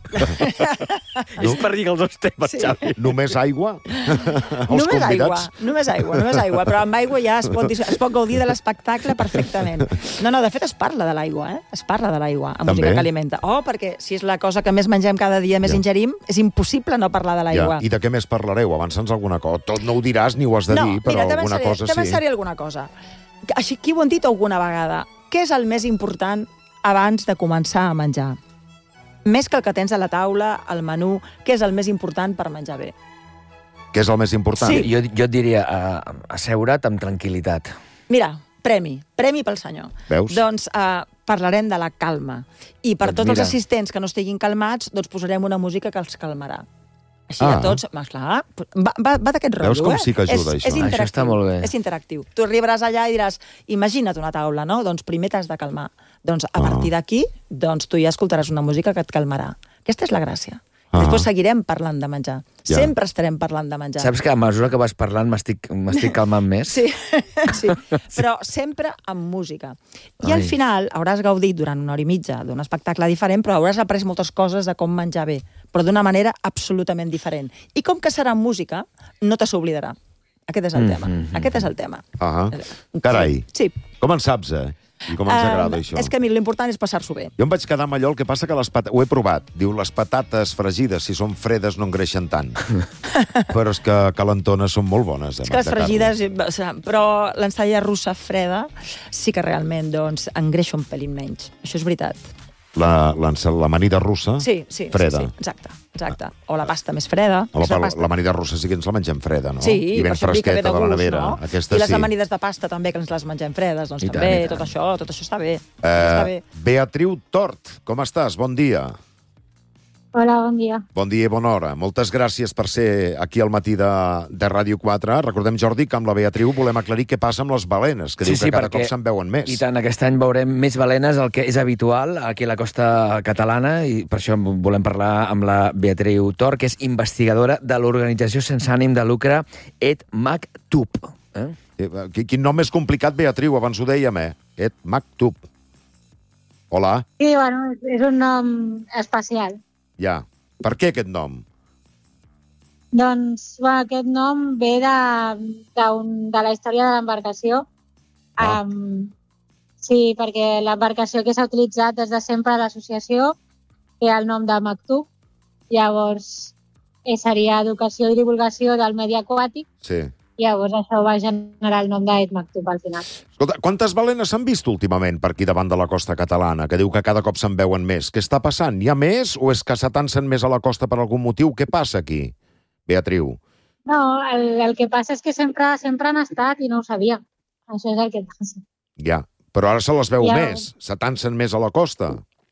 [SPEAKER 3] És per dir els dos temes,
[SPEAKER 2] Sí.
[SPEAKER 3] Xavi.
[SPEAKER 1] Només aigua? Els
[SPEAKER 2] només aigua,
[SPEAKER 1] convidats?
[SPEAKER 2] només aigua, només aigua, però amb aigua ja es pot, dis- es pot gaudir de l'espectacle perfectament. No, no, de fet es parla de l'aigua, eh? Es parla de l'aigua, a
[SPEAKER 1] També?
[SPEAKER 2] música que alimenta. Oh, perquè si és la cosa que més mengem cada dia, més
[SPEAKER 1] Ja.
[SPEAKER 2] ingerim, és impossible no parlar de l'aigua.
[SPEAKER 1] Ja. I de què més parlareu? Avança'ns alguna cosa. Tot no ho diràs ni ho has de
[SPEAKER 2] no,
[SPEAKER 1] dir, però
[SPEAKER 2] mira,
[SPEAKER 1] alguna
[SPEAKER 2] t'avançaré-
[SPEAKER 1] cosa sí.
[SPEAKER 2] t'avançaré alguna cosa. Així, qui ho han dit alguna vegada? Què és el més important abans de començar a menjar? Més que el que tens a la taula, al menú, què és el més important per menjar bé?
[SPEAKER 1] Què és el més important?
[SPEAKER 2] Sí.
[SPEAKER 3] Jo, jo et diria uh, asseure't amb tranquil·litat.
[SPEAKER 2] Mira, premi, premi pel senyor.
[SPEAKER 1] Veus?
[SPEAKER 2] Doncs uh, parlarem de la calma. I per
[SPEAKER 3] Doncs
[SPEAKER 2] tots
[SPEAKER 3] mira.
[SPEAKER 2] els assistents que no estiguin calmats, doncs posarem una música que els calmarà. Així
[SPEAKER 1] Ah.
[SPEAKER 2] a tots, ma, clar, va, va, va d'aquest rotllo,
[SPEAKER 1] Veus com
[SPEAKER 2] eh?
[SPEAKER 1] sí que ajuda,
[SPEAKER 2] és,
[SPEAKER 1] això?
[SPEAKER 2] És
[SPEAKER 1] Això
[SPEAKER 2] interactiu,
[SPEAKER 3] està molt bé.
[SPEAKER 2] És interactiu. Tu arribaràs allà i diràs, imagina't una taula, no? Doncs primer t'has de calmar. Doncs a
[SPEAKER 1] Ah.
[SPEAKER 2] partir d'aquí, doncs tu ja escoltaràs una música que et calmarà. Aquesta és la gràcia.
[SPEAKER 1] Ah.
[SPEAKER 2] Després seguirem parlant de menjar.
[SPEAKER 1] Ja.
[SPEAKER 2] Sempre estarem parlant de menjar.
[SPEAKER 3] Saps que a mesura que vas parlant m'estic m'estic calmant més?
[SPEAKER 2] Sí, sí, però sempre amb música. I
[SPEAKER 3] Ai.
[SPEAKER 2] al final hauràs gaudit durant una hora i mitja d'un espectacle diferent, però hauràs après moltes coses de com menjar bé, però d'una manera absolutament diferent. I com que serà amb música, no te s'oblidarà. Aquest és el
[SPEAKER 3] Mm,
[SPEAKER 2] tema.
[SPEAKER 3] mm, mm,
[SPEAKER 2] Aquest és el tema.
[SPEAKER 1] Ah, carai.
[SPEAKER 2] Sí.
[SPEAKER 1] Com en saps, eh? I com ens agrada,
[SPEAKER 2] Eh,
[SPEAKER 1] això?
[SPEAKER 2] És que, mira, l'important és passar-s'ho bé.
[SPEAKER 1] Jo em vaig quedar amb allò, el que passa que les patates... Ho he provat. Diu, les patates fregides, si són fredes, no engreixen tant. Però és que calentones són molt bones. Eh,
[SPEAKER 2] És que les
[SPEAKER 1] Magda
[SPEAKER 2] fregides, o sigui, però l'ensalada russa freda sí que realment doncs, engreixa un pelín menys. Això és veritat.
[SPEAKER 1] La, la, l'amanida russa,
[SPEAKER 2] Sí, sí,
[SPEAKER 1] freda.
[SPEAKER 2] sí, sí, exacte, exacte. O la pasta més freda.
[SPEAKER 1] La,
[SPEAKER 2] és la
[SPEAKER 1] la,
[SPEAKER 2] pasta.
[SPEAKER 1] l'amanida russa sí que ens la mengem freda, no?
[SPEAKER 2] Sí,
[SPEAKER 1] I ben
[SPEAKER 2] per això et dic que ve
[SPEAKER 1] fresqueta de, la
[SPEAKER 2] gust,
[SPEAKER 1] nevera.
[SPEAKER 2] no?
[SPEAKER 1] Aquesta
[SPEAKER 2] I les
[SPEAKER 1] sí.
[SPEAKER 2] amanides de pasta també, que ens les mengem fredes, doncs
[SPEAKER 3] I tant,
[SPEAKER 2] també,
[SPEAKER 3] i tant.
[SPEAKER 2] tot això, tot això està bé. està bé.
[SPEAKER 1] Eh, Beatriu Tort, com estàs? Bon dia.
[SPEAKER 5] Hola, bon dia.
[SPEAKER 1] Bon dia i bona hora. Moltes gràcies per ser aquí al matí de, de Ràdio quatre. Recordem, Jordi, que amb la Beatriu volem aclarir què passa amb les balenes, que diu que cada cop se'n veuen més.
[SPEAKER 3] I tant, aquest any veurem més balenes, el que és habitual aquí a la costa catalana, i per això volem parlar amb la Beatriu Tor, que és investigadora de l'organització sense ànim de lucre Et Maktub. Eh?
[SPEAKER 1] Eh, Quin nom més complicat, Beatriu, abans ho dèiem, eh? Et Maktub. Hola,
[SPEAKER 5] Sí, bueno, és un nom especial.
[SPEAKER 1] ja. Per què aquest nom?
[SPEAKER 5] Doncs bueno, aquest nom ve de, de, un, de la història de l'embarcació.
[SPEAKER 1] Ah.
[SPEAKER 5] Um, sí, perquè l'embarcació que s'ha utilitzat des de sempre a l'associació té el nom de Maktub. Llavors, eh, seria educació i divulgació del medi aquàtic.
[SPEAKER 1] Sí.
[SPEAKER 5] Llavors, això va generar el nom d'Ed Maktub al final.
[SPEAKER 1] Escolta, quantes balenes s'han vist últimament per aquí davant de la costa catalana, que diu que cada cop se'n veuen més? Què està passant? Hi ha més o és que s'atancen més a la costa per algun motiu? Què passa aquí, Beatriu?
[SPEAKER 5] No, el, el que passa és que sempre, sempre han estat i no ho sabia. Això és el que passa.
[SPEAKER 1] Ja, però ara se les veu
[SPEAKER 5] Ja.
[SPEAKER 1] més, s'atancen més a la costa.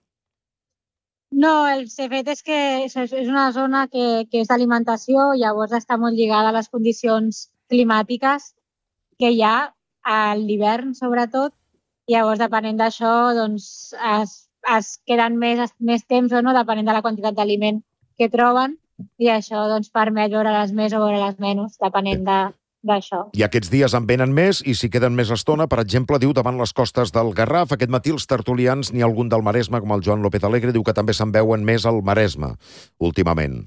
[SPEAKER 5] No, el fet és que és és una zona que, que és d'alimentació, llavors està molt lligada a les condicions climàtiques que hi ha a l'hivern, sobretot. Llavors, depenent d'això, doncs, es, es queden més, més temps o no, depenent de la quantitat d'aliment que troben, i això doncs, permet veure-les més o veure-les menys, depenent de, d'això.
[SPEAKER 1] I aquests dies en venen més i si queden més estona, per exemple, diu davant les costes del Garraf. Aquest matí els tertulians, n'hi ha algun del Maresme, com el Joan López Alegre, diu que també se'n veuen més al Maresme, últimament.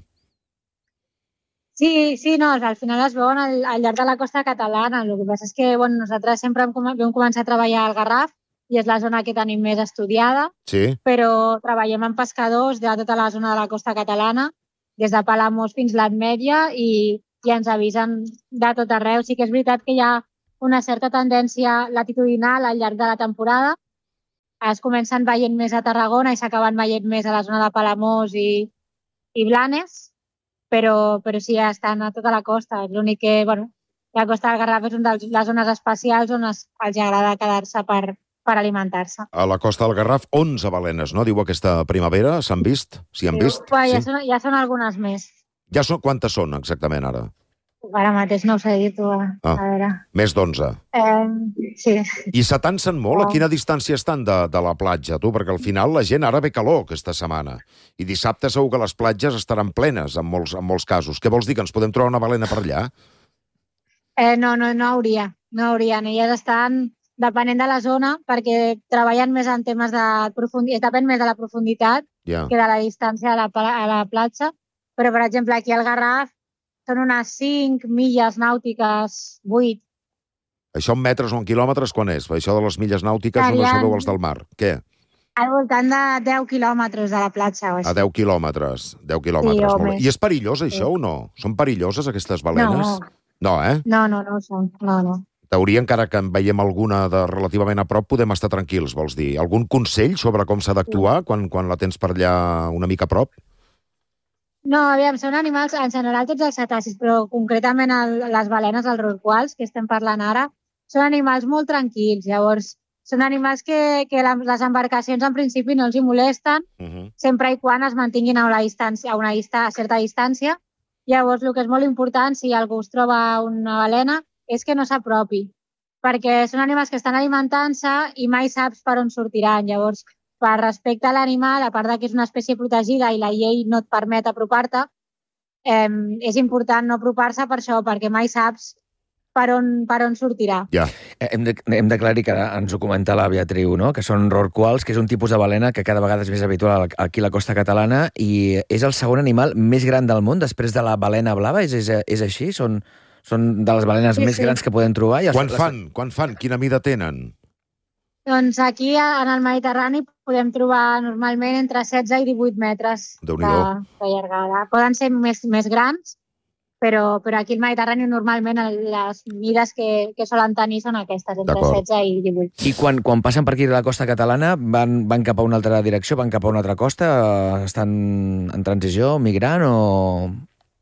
[SPEAKER 5] Sí, sí, no, al final es veuen al, al llarg de la costa catalana. El que passa és que bueno, nosaltres sempre hem, com- vam començar a treballar al Garraf i és la zona que tenim més estudiada,
[SPEAKER 1] Sí.
[SPEAKER 5] però treballem amb pescadors de tota la zona de la costa catalana, des de Palamós fins a l'Ametlla, i, i ens avisen de tot arreu. Sí que és veritat que hi ha una certa tendència latitudinal al llarg de la temporada. Es comencen veient més a Tarragona i s'acaben veient més a la zona de Palamós i, i Blanes, però, però sí, ja estan a tota la costa. L'únic que, bueno, la costa del Garraf és una de les zones especials on es, els agrada quedar-se per, per alimentar-se.
[SPEAKER 1] A la costa del Garraf, onze balenes, no? Diu aquesta primavera. S'han vist? S'hi han vist?
[SPEAKER 5] Ué, ja,
[SPEAKER 1] Sí.
[SPEAKER 5] són, ja són algunes més.
[SPEAKER 1] Ja són, quantes són exactament ara?
[SPEAKER 5] Ara mateix no ho sé dir, tu. A,
[SPEAKER 1] Ah.
[SPEAKER 5] a veure.
[SPEAKER 1] Més d'onze.
[SPEAKER 5] Eh, sí.
[SPEAKER 1] I s'atansen molt? A
[SPEAKER 5] Oh.
[SPEAKER 1] quina distància estan de, de la platja, tu? Perquè al final la gent ara ve calor aquesta setmana. I dissabte segur que les platges estaran plenes en molts, en molts casos. Què vols dir, que ens podem trobar una balena per allà?
[SPEAKER 5] Eh, no, no, no hauria. No haurien. Elles estan depenent de la zona, perquè treballen més en temes de profunditat, depèn més de la profunditat
[SPEAKER 1] Ja.
[SPEAKER 5] que de la distància a la, pla- a la platja. Però, per exemple, aquí al Garraf són unes cinc milles nàutiques, vuit.
[SPEAKER 1] Això en metres o en quilòmetres quan és? Això de les milles nàutiques no
[SPEAKER 5] Serien-
[SPEAKER 1] sabeu els del mar. Què?
[SPEAKER 5] Al voltant de deu quilòmetres de la platja. O així.
[SPEAKER 1] A deu quilòmetres. deu quilòmetres.
[SPEAKER 5] Sí, o
[SPEAKER 1] molt bé.
[SPEAKER 5] més.
[SPEAKER 1] I és perillós, això,
[SPEAKER 5] Sí.
[SPEAKER 1] o no? Són perilloses, aquestes balenes?
[SPEAKER 5] No.
[SPEAKER 1] No, eh?
[SPEAKER 5] No, no, no ho són. No, no.
[SPEAKER 1] Teoria, encara que en veiem alguna de relativament a prop, podem estar tranquils, vols dir. Algun consell sobre com s'ha d'actuar quan, quan la tens per allà una mica a prop?
[SPEAKER 5] No, aviam, són animals, en general tots els cetacis, però concretament el, les balenes, els rorquals, que estem parlant ara, són animals molt tranquils. Llavors, són animals que, que la- les embarcacions en principi no els hi molesten,
[SPEAKER 1] Uh -huh.
[SPEAKER 5] sempre i quan es mantinguin a una, distància, a una dista, a certa distància. Llavors, el que és molt important, si algú es troba una balena, és que no s'apropi, perquè són animals que estan alimentant-se i mai saps per on sortiran. Llavors, per respecte a l'animal, a part de que és una espècie protegida i la llei no et permet apropar-te, eh, és important no apropar-se per això, perquè mai saps per on, per on sortirà.
[SPEAKER 1] Ja.
[SPEAKER 3] Eh, Hem de- hem d'aclarir que ara ens ho comenta la Beatriu, no? Que són rorquals, que és un tipus de balena que cada vegada és més habitual aquí a la costa catalana i és el segon animal més gran del món després de la balena blava. És, és, és així? Són, són de les balenes
[SPEAKER 5] Sí,
[SPEAKER 3] més
[SPEAKER 5] sí.
[SPEAKER 3] grans que podem trobar? I els-
[SPEAKER 1] Quan
[SPEAKER 3] les-
[SPEAKER 1] fan? Quan fan? Quina mida tenen?
[SPEAKER 5] Doncs aquí, a- en el Mediterrani, podem trobar normalment entre setze i divuit metres de,
[SPEAKER 1] Déu-n'hi-do.
[SPEAKER 5] de llargada. Poden ser més, més grans, però, però aquí al Mediterrani normalment el- les mides que, que solen tenir són aquestes, entre
[SPEAKER 1] D'acord.
[SPEAKER 5] setze i divuit.
[SPEAKER 3] I quan, quan passen per aquí de la costa catalana, van, van cap a una altra direcció, van cap a una altra costa? Estan en transició, migrant o...?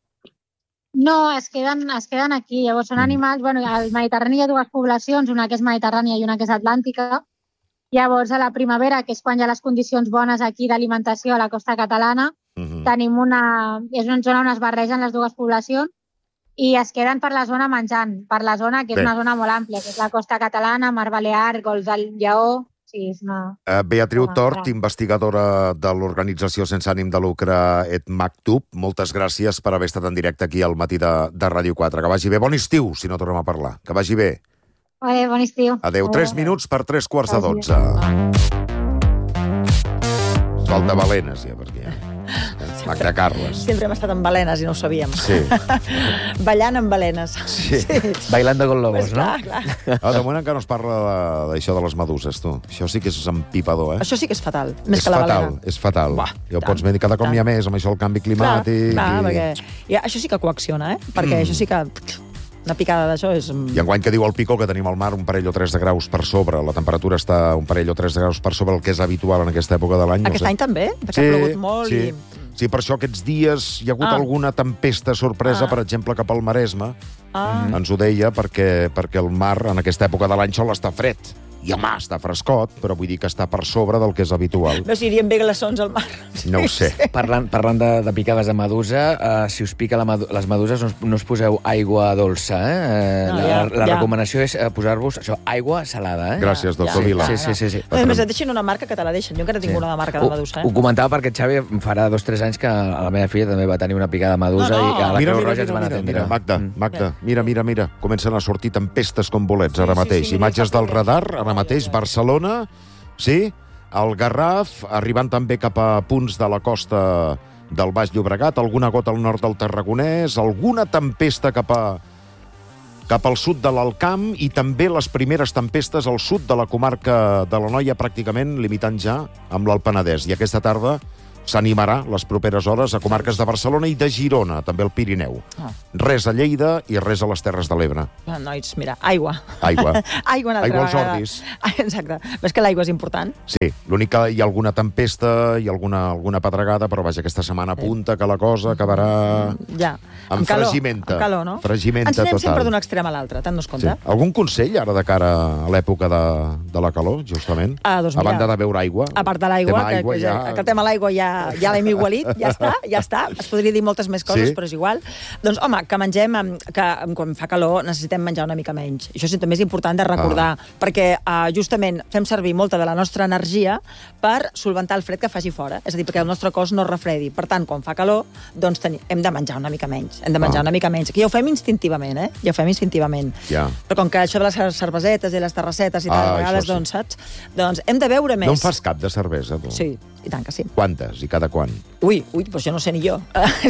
[SPEAKER 5] No, es queden, es queden aquí. Llavors són animals... Bueno, al Mediterrani hi ha dues poblacions, una que és mediterrània i una que és atlàntica. Llavors, a la primavera, que és quan hi ha les condicions bones aquí d'alimentació a la costa catalana,
[SPEAKER 1] Uh -huh.
[SPEAKER 5] tenim una... És una zona on es barregen les dues poblacions i es queden per la zona menjant, per la zona que és
[SPEAKER 1] Bé.
[SPEAKER 5] una zona molt àmplia, que és la costa catalana, Mar Balear, Golf del Lleó... Sí, és una...
[SPEAKER 1] Uh, Beatriu
[SPEAKER 5] Home,
[SPEAKER 1] Tort,
[SPEAKER 5] clar.
[SPEAKER 1] investigadora de l'organització sense ànim de lucre Et Maktub, moltes gràcies per haver estat en directe aquí al matí de, de Ràdio quatre. Que vagi bé. Bon estiu, si no tornem a parlar. Que vagi bé.
[SPEAKER 5] Vale, bon estiu.
[SPEAKER 1] Adéu. Tres minuts per tres quarts de
[SPEAKER 5] Vagi bé.
[SPEAKER 1] dotze. Falta balenes, ja, perquè ja... Magda Carles.
[SPEAKER 2] Sempre hem estat amb balenes i no ho sabíem.
[SPEAKER 1] Sí.
[SPEAKER 2] Ballant amb balenes.
[SPEAKER 1] Sí.
[SPEAKER 3] Bailando con lobos,
[SPEAKER 2] Pues
[SPEAKER 3] no?
[SPEAKER 2] clar, clar.
[SPEAKER 1] Ah, de moment encara no es parla de- d'això de les meduses, tu. Això sí que és empipador, eh?
[SPEAKER 2] Això sí que és fatal, més
[SPEAKER 1] és
[SPEAKER 2] que la
[SPEAKER 1] fatal,
[SPEAKER 2] balena.
[SPEAKER 1] és fatal.
[SPEAKER 2] Buah,
[SPEAKER 1] ja ho
[SPEAKER 2] tant,
[SPEAKER 1] pots dir, cada cop
[SPEAKER 2] tant.
[SPEAKER 1] n'hi ha més amb això del canvi
[SPEAKER 2] Clar,
[SPEAKER 1] climàtic.
[SPEAKER 2] clar,
[SPEAKER 1] i...
[SPEAKER 2] perquè... I això sí que coacciona, eh? Perquè
[SPEAKER 1] Mm.
[SPEAKER 2] això sí que... Una picada d'això és...
[SPEAKER 1] I enguany que diu el Pico que tenim al mar un parell o tres de graus per sobre, la temperatura està un parell o tres de graus per sobre el que és habitual en aquesta època de l'any.
[SPEAKER 2] Aquest
[SPEAKER 1] no sé.
[SPEAKER 2] any també, perquè ha plogut molt
[SPEAKER 1] sí.
[SPEAKER 2] i...
[SPEAKER 1] Sí, per això aquests dies hi ha hagut
[SPEAKER 2] Ah.
[SPEAKER 1] alguna tempesta sorpresa,
[SPEAKER 2] Ah.
[SPEAKER 1] per exemple, cap al Maresme.
[SPEAKER 2] Ah,
[SPEAKER 1] Ens ho deia perquè, perquè el mar en aquesta època de l'any sol està fred. I home, està frescot, però vull dir que està per sobre del que és habitual.
[SPEAKER 2] veus, irien bé glaçons al mar.
[SPEAKER 1] No ho sé.
[SPEAKER 3] Parlant, parlant de, de picades de medusa, uh, si us pica la medu les meduses, no us, no us poseu aigua dolça, eh? eh
[SPEAKER 2] No,
[SPEAKER 3] la
[SPEAKER 2] ja,
[SPEAKER 3] la
[SPEAKER 2] ja.
[SPEAKER 3] recomanació és uh, posar-vos això, aigua salada, eh?
[SPEAKER 1] Gràcies, doctor
[SPEAKER 2] Ja,
[SPEAKER 1] Vila.
[SPEAKER 3] Sí, sí, sí. sí.
[SPEAKER 2] A més, et deixen una marca que te la deixen. Jo encara tinc una de marca de
[SPEAKER 3] Ho-
[SPEAKER 2] medusa,
[SPEAKER 3] Ho
[SPEAKER 2] eh?
[SPEAKER 3] comentava perquè Xavi farà dos o tres anys que la meva filla també va tenir una picada de medusa
[SPEAKER 2] No, no.
[SPEAKER 3] i que a la
[SPEAKER 1] Mira,
[SPEAKER 3] Creu
[SPEAKER 1] mira,
[SPEAKER 3] Roja ens
[SPEAKER 1] mira,
[SPEAKER 3] van
[SPEAKER 1] mira,
[SPEAKER 3] atendre.
[SPEAKER 1] mira, Magda,
[SPEAKER 3] Mm.
[SPEAKER 1] Magda, mira, mira, mira. Comencen a sortir tempestes com bolets ara
[SPEAKER 2] Sí, sí,
[SPEAKER 1] mateix.
[SPEAKER 2] sí,
[SPEAKER 1] Imatges
[SPEAKER 2] mira,
[SPEAKER 1] del radar, ara
[SPEAKER 2] Ai,
[SPEAKER 1] mateix,
[SPEAKER 2] ai.
[SPEAKER 1] Barcelona, sí, el Garraf, arribant també cap a punts de la costa del Baix Llobregat, alguna gota al nord del Tarragonès, alguna tempesta cap a... cap al sud de l'Alcamp i també les primeres tempestes al sud de la comarca de l'Anoia, pràcticament limitant ja amb l'Alt Penedès. I aquesta tarda s'animarà les properes hores a comarques de Barcelona i de Girona, també al Pirineu.
[SPEAKER 2] Ah.
[SPEAKER 1] Res a Lleida i res a les Terres de l'Ebre.
[SPEAKER 2] Ah, nois, mira, aigua.
[SPEAKER 1] Aigua.
[SPEAKER 2] aigua una altra
[SPEAKER 1] Aigua als
[SPEAKER 2] vegada.
[SPEAKER 1] ordis.
[SPEAKER 2] Exacte. Ves que l'aigua és important?
[SPEAKER 1] Sí, l'únic que hi ha alguna tempesta i alguna, alguna pedregada, però vaja, aquesta setmana apunta que la cosa acabarà
[SPEAKER 2] Ja.
[SPEAKER 1] amb
[SPEAKER 2] calor,
[SPEAKER 1] fregimenta.
[SPEAKER 2] Amb calor, no?
[SPEAKER 1] Fregimenta
[SPEAKER 2] Ens anem
[SPEAKER 1] total.
[SPEAKER 2] sempre d'un extrem a l'altre, te'n nos compte?
[SPEAKER 1] Sí. Algun consell ara de cara a l'època de, de la calor, justament?
[SPEAKER 2] Ah, doncs
[SPEAKER 1] a
[SPEAKER 2] mira,
[SPEAKER 1] banda de beure aigua.
[SPEAKER 2] A part de l'aigua,
[SPEAKER 1] tema
[SPEAKER 2] que,
[SPEAKER 1] aigua
[SPEAKER 2] que,
[SPEAKER 1] ja...
[SPEAKER 2] ja... que el tema de l'aigua ja, ja l'hem igualit, ja està, ja està. Es podria dir moltes més coses,
[SPEAKER 1] Sí?
[SPEAKER 2] però és igual. Doncs, home, que mengem, em, que em, quan fa calor necessitem menjar una mica menys. Això sí, també és important de recordar, ah. perquè uh, justament fem servir molta de la nostra energia per solventar el fred que faci fora. És a dir, perquè el nostre cos no es refredi. Per tant, quan fa calor, doncs teni... hem de menjar una mica menys. Hem de menjar
[SPEAKER 1] Ah.
[SPEAKER 2] una mica menys. Que ja ho fem instintivament, eh? Ja ho fem instintivament.
[SPEAKER 1] Ja.
[SPEAKER 2] Però com que això de les cervesetes i les terrassetes i tal,
[SPEAKER 1] Ah,
[SPEAKER 2] a vegades,
[SPEAKER 1] això sí.
[SPEAKER 2] doncs, saps? Doncs hem de beure més.
[SPEAKER 1] No en fas cap de cervesa, tu?
[SPEAKER 2] Sí, i tant que sí.
[SPEAKER 1] Quantes i cada quan?
[SPEAKER 2] Ui, ui, doncs jo no sé ni jo.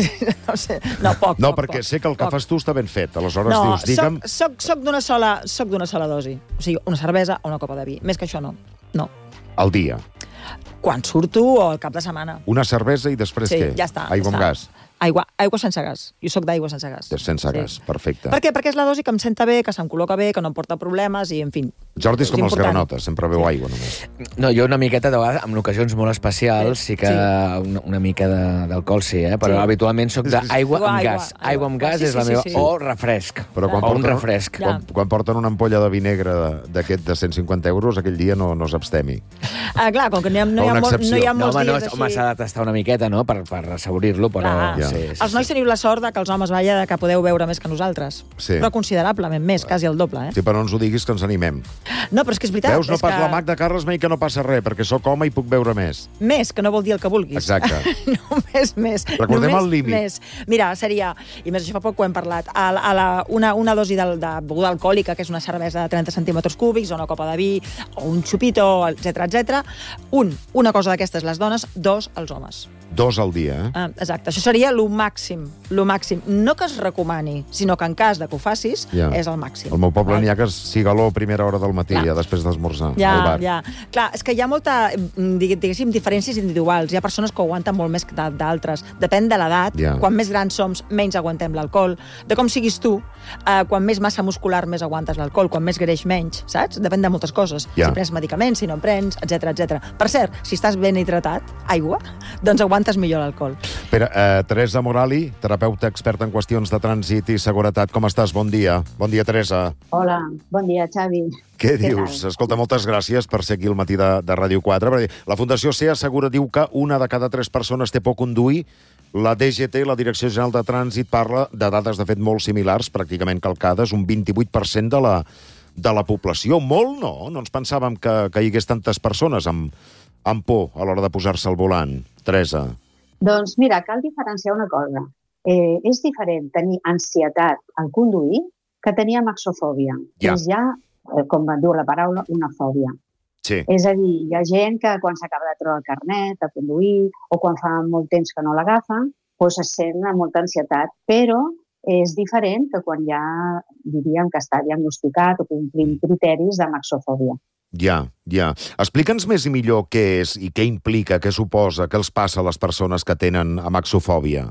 [SPEAKER 2] no sé. No, poc,
[SPEAKER 1] No,
[SPEAKER 2] poc,
[SPEAKER 1] perquè
[SPEAKER 2] poc,
[SPEAKER 1] sé que el que
[SPEAKER 2] poc.
[SPEAKER 1] fas tu està ben fet. Aleshores
[SPEAKER 2] No,
[SPEAKER 1] dius, digue'm...
[SPEAKER 2] soc, soc, soc d'una sola, soc d'una sola dosi. O sigui, una cervesa o una copa de vi. Més que això no. No.
[SPEAKER 1] Al dia.
[SPEAKER 2] Quan surto o al cap de setmana.
[SPEAKER 1] Una cervesa i després
[SPEAKER 2] Sí,
[SPEAKER 1] què?
[SPEAKER 2] ja està.
[SPEAKER 1] Aigua
[SPEAKER 2] ja
[SPEAKER 1] amb
[SPEAKER 2] està.
[SPEAKER 1] gas.
[SPEAKER 2] Aigua, aigua sense gas. Jo sóc d'aigua sense gas.
[SPEAKER 1] Sense gas, perfecte.
[SPEAKER 2] Per què? Perquè és la dosi que em senta bé, que se'm col·loca bé, que no em porta problemes i, en fi...
[SPEAKER 1] Jordi és com els
[SPEAKER 2] important.
[SPEAKER 1] granotes, sempre beu aigua només.
[SPEAKER 3] No, jo una miqueta, de vegades, en ocasions molt especials, sí que
[SPEAKER 2] Sí.
[SPEAKER 3] una, una mica de- d'alcohol sí, eh? però
[SPEAKER 2] Sí.
[SPEAKER 3] habitualment soc d'aigua
[SPEAKER 2] Aigua,
[SPEAKER 3] amb
[SPEAKER 2] aigua,
[SPEAKER 3] gas.
[SPEAKER 2] aigua.
[SPEAKER 3] Aigua amb gas
[SPEAKER 2] Sí,
[SPEAKER 3] és la
[SPEAKER 2] sí,
[SPEAKER 3] meva...
[SPEAKER 2] sí, sí.
[SPEAKER 3] O refresc.
[SPEAKER 1] Però quan
[SPEAKER 3] o un
[SPEAKER 1] porten-
[SPEAKER 3] refresc.
[SPEAKER 2] Ja.
[SPEAKER 1] Quan, quan porten una ampolla de vinegre d'aquest de cent cinquanta euros, aquell dia no, no s'abstemi.
[SPEAKER 2] Ah, clar, com que no hi ha, no hi ha,
[SPEAKER 1] Una
[SPEAKER 2] molt, no hi ha
[SPEAKER 1] excepció.
[SPEAKER 3] No,
[SPEAKER 2] molts
[SPEAKER 3] home, no,
[SPEAKER 2] dies
[SPEAKER 3] home,
[SPEAKER 2] així...
[SPEAKER 3] s'ha de tastar una miqueta, no?, per, per assaurir-lo, però...
[SPEAKER 2] Clar.
[SPEAKER 1] Ja.
[SPEAKER 3] Sí, sí,
[SPEAKER 2] Els nois
[SPEAKER 3] sí.
[SPEAKER 2] teniu la sort de que els homes, vaja, que podeu beure més que nosaltres.
[SPEAKER 1] Sí.
[SPEAKER 2] Però considerablement més, quasi el doble, eh?
[SPEAKER 1] Sí, però no ens ho diguis, que ens animem.
[SPEAKER 2] No, però és que és veritat.
[SPEAKER 1] Veus, no
[SPEAKER 2] és
[SPEAKER 1] pas
[SPEAKER 2] que...
[SPEAKER 1] la Magda Carles mai que no passa res, perquè sóc home i puc beure més.
[SPEAKER 2] Més, que no vol dir el que vulguis.
[SPEAKER 1] Exacte.
[SPEAKER 2] Només més.
[SPEAKER 1] Recordem
[SPEAKER 2] Només
[SPEAKER 1] el límit.
[SPEAKER 2] Més. Mira, seria, i més això fa poc ho hem parlat, a, la- a la, una, una dosi de, de beguda alcohòlica, que és una cervesa de trenta centímetres cúbics, o una copa de vi, o un xupito, etcètera, etcètera. Un, una cosa d'aquestes les dones, dos els homes.
[SPEAKER 1] Dos al dia, eh?
[SPEAKER 2] Ah, exacte, això seria lo màxim, lo màxim. No que es recomani, sinó que en cas de que ho facis,
[SPEAKER 1] Ja.
[SPEAKER 2] és el màxim.
[SPEAKER 1] Al meu poble n'hi ha que és cigaló a primera hora del matí,
[SPEAKER 2] Clar.
[SPEAKER 1] ja després d'esmorzar, al
[SPEAKER 2] Ja,
[SPEAKER 1] bar.
[SPEAKER 2] ja. Clar, és que hi ha molta, mm, digue- diguéssim, diferències individuals. Hi ha persones que ho aguanten molt més que d'al- d'altres. Depèn de l'edat.
[SPEAKER 1] Ja.
[SPEAKER 2] Quan més grans som, menys aguantem l'alcohol. De com siguis tu, eh, quan més massa muscular, més aguantes l'alcohol. Quan més greix, menys, saps? Depèn de moltes coses.
[SPEAKER 1] Ja.
[SPEAKER 2] Si prens medicaments, si no en prens, etcètera, etcètera. Per cert, si estàs ben hidratat, aigua, doncs aguantes millor l'alcohol.
[SPEAKER 1] Espera, eh, Teresa Morali, terapeuta experta en qüestions de trànsit i seguretat. Com estàs? Bon dia. Bon dia, Teresa.
[SPEAKER 6] Hola, bon dia, Xavi.
[SPEAKER 1] Què
[SPEAKER 6] Què
[SPEAKER 1] dius?
[SPEAKER 6] tal?
[SPEAKER 1] Escolta, moltes gràcies per ser aquí al matí de, de Ràdio quatre. Perquè la Fundació SEA Segura diu que una de cada tres persones té por conduir. La D G T, la Direcció General de Trànsit, parla de dades, de fet, molt similars, pràcticament calcades, un vint-i-vuit per cent de la, de la població. Molt no, no ens pensàvem que, que hi hagués tantes persones amb, amb por a l'hora de posar-se al volant. Teresa.
[SPEAKER 6] Doncs mira, cal diferenciar una cosa. Eh, és diferent tenir ansietat al conduir que tenir amaxofòbia.
[SPEAKER 1] Ja.
[SPEAKER 6] És ja, eh, com diu la paraula, una fòbia.
[SPEAKER 1] Sí.
[SPEAKER 6] És a dir, hi ha gent que quan s'acaba de treure el carnet de conduir o quan fa molt temps que no l'agafa, doncs es sent amb molta ansietat, però és diferent que quan ja diríem que està diagnosticat o complint criteris d'amaxofòbia.
[SPEAKER 1] Ja, ja. Explica'ns més i millor què és i què implica, què suposa, què els passa a les persones que tenen amaxofòbia.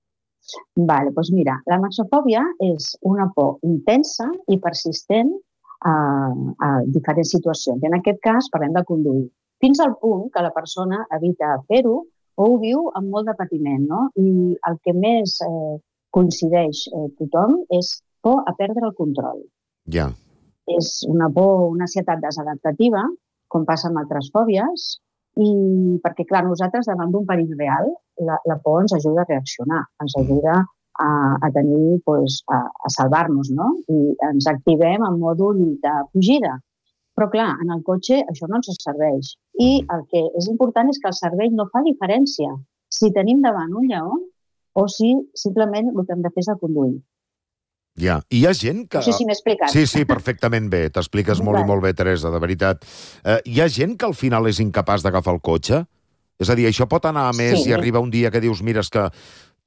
[SPEAKER 6] Vale, doncs mira, la maxofòbia és una por intensa i persistent a, a diferents situacions. En aquest cas parlem de conduir. Fins al punt que la persona evita fer-ho o ho viu amb molt de patiment, no? I el que més eh, coincideix eh, tothom és por a perdre el control.
[SPEAKER 1] Ja,
[SPEAKER 6] És una por, una ansietat desadaptativa, com passa amb altres fòbies, i perquè, clar, nosaltres davant d'un perill real, la, la por ens ajuda a reaccionar, ens ajuda a, a tenir, pues, a, a salvar-nos, no? I ens activem en mòdul de fugida. Però, clar, en el cotxe això no ens serveix. I el que és important és que el cervell no fa diferència si tenim davant un lleó o si simplement el que hem de fer és el conduir.
[SPEAKER 1] ja. I hi ha gent que...
[SPEAKER 6] No sé si m'he explicat.
[SPEAKER 1] Sí, sí, perfectament bé. T'expliques molt i
[SPEAKER 6] Vale.
[SPEAKER 1] molt bé, Teresa, de veritat. Eh, hi ha gent que al final és incapaç d'agafar el cotxe? És a dir, això pot anar a més
[SPEAKER 6] Sí.
[SPEAKER 1] i arriba un dia que dius, mira, és que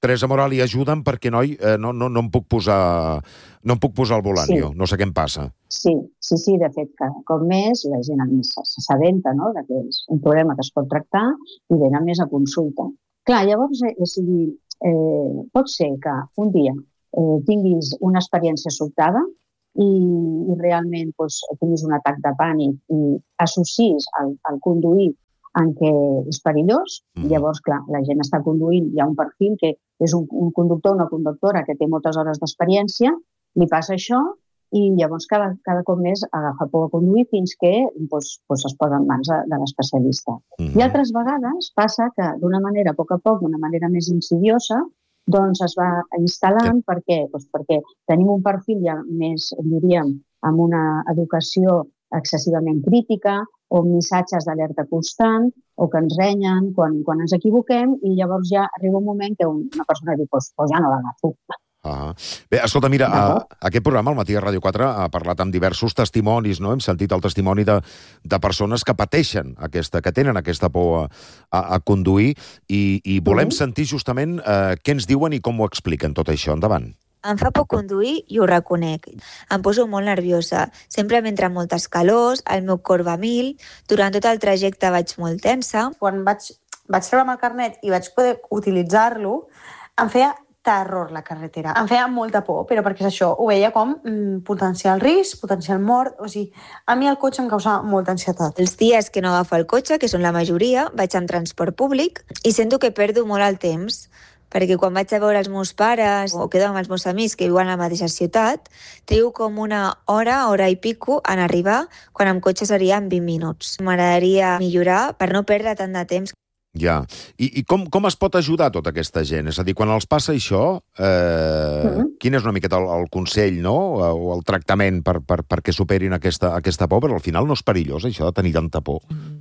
[SPEAKER 1] Teresa Moral, i ajuda'm perquè, noi, eh, no, no, no em puc posar no em puc posar al volant,
[SPEAKER 6] Sí.
[SPEAKER 1] jo. No sé què em passa.
[SPEAKER 6] Sí, sí, sí, de fet, cada cop més la gent a més s'assabenta, no?, de que és un problema que es pot tractar i venen més a consulta. Clar, llavors, eh, és a dir, eh, pot ser que un dia eh, tinguis una experiència sobtada i, i realment doncs, tinguis un atac de pànic i associs el, el conduir en què és perillós,
[SPEAKER 1] Mm.
[SPEAKER 6] llavors, clar, la gent està conduint, hi ha un perfil que és un, un conductor o una conductora que té moltes hores d'experiència, li passa això i llavors cada, cada cop més agafa por a conduir fins que doncs, doncs es posa en mans de, de l'especialista.
[SPEAKER 1] Mhm.
[SPEAKER 6] I altres vegades passa que d'una manera, a poc a poc, d'una manera més insidiosa, doncs es va instal·lant. Per què? Doncs perquè tenim un perfil ja més, diríem, amb una educació excessivament crítica o missatges d'alerta constant o que ens renyen quan, quan ens equivoquem i llavors ja arriba un moment que una persona diu, doncs pues ja no l'agafo.
[SPEAKER 1] Ah. Bé, escolta, mira, a, aquest programa, al Matí de Ràdio quatre, ha parlat amb diversos testimonis, no? Hem sentit el testimoni de, de persones que pateixen aquesta, que tenen aquesta por a, a, a conduir i, i volem
[SPEAKER 6] Mhm.
[SPEAKER 1] sentir justament eh, què ens diuen i com ho expliquen tot això. Endavant.
[SPEAKER 7] Em fa por conduir i ho reconec. Em poso molt nerviosa. Sempre m'entren moltes calors, el meu cor va a mil, durant tot el trajecte vaig molt tensa.
[SPEAKER 8] Quan vaig, vaig treure'm el carnet i vaig poder utilitzar-lo, em feia terror la carretera. Em feia molta por, però perquè és això, ho veia com mm, potencial risc, potencial mort, o sigui, a mi el cotxe em causava molta ansietat.
[SPEAKER 7] Els dies que no agafo el cotxe, que són la majoria, vaig amb transport públic i sento que perdo molt el temps, perquè quan vaig a veure els meus pares o quedo amb els meus amics que viuen a la mateixa ciutat, trigo com una hora, hora i pico en arribar, quan amb cotxe seria en vint minuts. M'agradaria millorar per no perdre tant de temps.
[SPEAKER 1] Ja. I, i com, com es pot ajudar tota aquesta gent? És a dir, quan els passa això, eh,
[SPEAKER 6] Mhm.
[SPEAKER 1] quin és una miqueta el, el consell, no?, o el tractament per, per, perquè superin aquesta, aquesta por? Però al final no és perillós, això de tenir tanta por.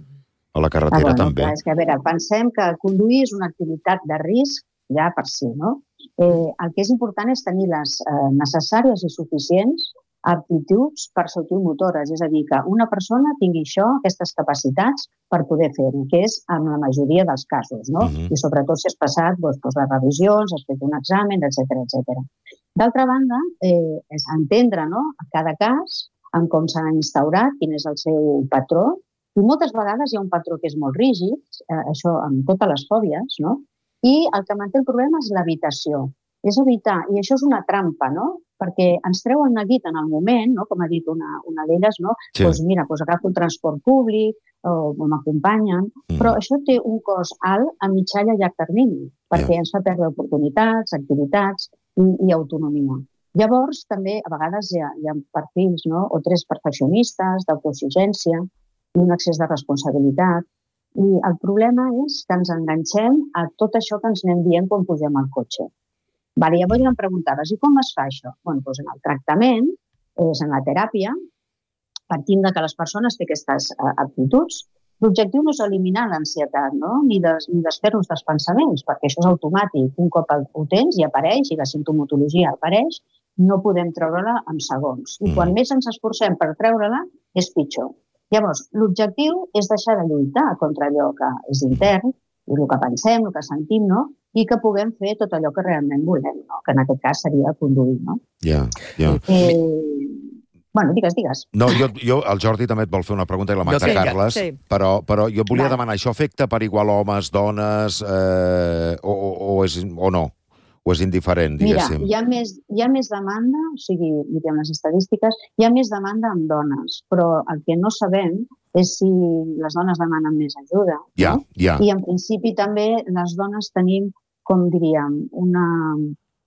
[SPEAKER 1] A la carretera,
[SPEAKER 6] Ah, bueno,
[SPEAKER 1] també.
[SPEAKER 6] clar, és que, a veure, pensem que conduir és una activitat de risc ja per si, no? Eh, el que és important és tenir les eh, necessàries i suficients aptituds perceptiu-motores, és a dir, que una persona tingui això, aquestes capacitats per poder fer-ho, que és en la majoria dels casos, no?
[SPEAKER 1] Mhm.
[SPEAKER 6] I sobretot si has passat doncs, doncs, les revisions, has fet un examen, etcètera, etcètera. D'altra banda, eh, és entendre, no?, a cada cas, en com s'ha instaurat, quin és el seu patró, i moltes vegades hi ha un patró que és molt rígid, eh, això amb totes les fòbies, no? I el que manté el problema és l'evitació. És evitar, i això és una trampa, no?, perquè ens treuen neguit en el moment, no?, com ha dit una, una d'elles, no?
[SPEAKER 1] Sí.
[SPEAKER 6] Doncs mira, doncs agafo el transport públic o, o m'acompanyen,
[SPEAKER 1] Mm.
[SPEAKER 6] però això té un cost alt a mitjà i a llarg termini, perquè
[SPEAKER 1] Ja.
[SPEAKER 6] ens fa perdre oportunitats, activitats i, i autonomia. Llavors, també, a vegades hi ha, hi ha perfils, no?, o tres perfeccionistes, d'autoexigència i un excés de responsabilitat. I el problema és que ens enganxem a tot això que ens anem dient quan pugem al cotxe. Vale, llavors em preguntaves, i com es fa això? Bueno, doncs en el tractament, és en la teràpia, partint de que les persones tenen aquestes eh, aptituds. L'objectiu no és eliminar l'ansietat, no?, ni, des, ni desfer-nos dels pensaments, perquè això és automàtic. Un cop ho tens i apareix, i la sintomatologia apareix, no podem treure-la en segons. I quan
[SPEAKER 1] Mm.
[SPEAKER 6] més ens esforcem per treure-la, és pitjor. Llavors, l'objectiu és deixar de lluitar contra allò que és intern, i el que pensem, el que sentim, no?, i que puguem fer tot allò que realment volem, no?, que en aquest cas seria conduir, no?
[SPEAKER 1] Ja, ja.
[SPEAKER 6] Eh, bueno, digues, digues.
[SPEAKER 1] No, jo, jo, el Jordi també et vol fer una pregunta i la Magda
[SPEAKER 3] No, sí,
[SPEAKER 1] Carles,
[SPEAKER 2] sí.
[SPEAKER 1] però, però jo et volia
[SPEAKER 6] Vale.
[SPEAKER 1] demanar, això afecta per igual homes, dones, eh, o, o, o, és, o no? O és indiferent,
[SPEAKER 6] Mira,
[SPEAKER 1] diguéssim?
[SPEAKER 6] hi ha, més, hi ha més demanda, o sigui, diguem les estadístiques, hi ha més demanda amb dones, però el que no sabem és si les dones demanen més ajuda.
[SPEAKER 1] Ja,
[SPEAKER 6] no?
[SPEAKER 1] ja.
[SPEAKER 6] I en principi també les dones tenim, com diríem, una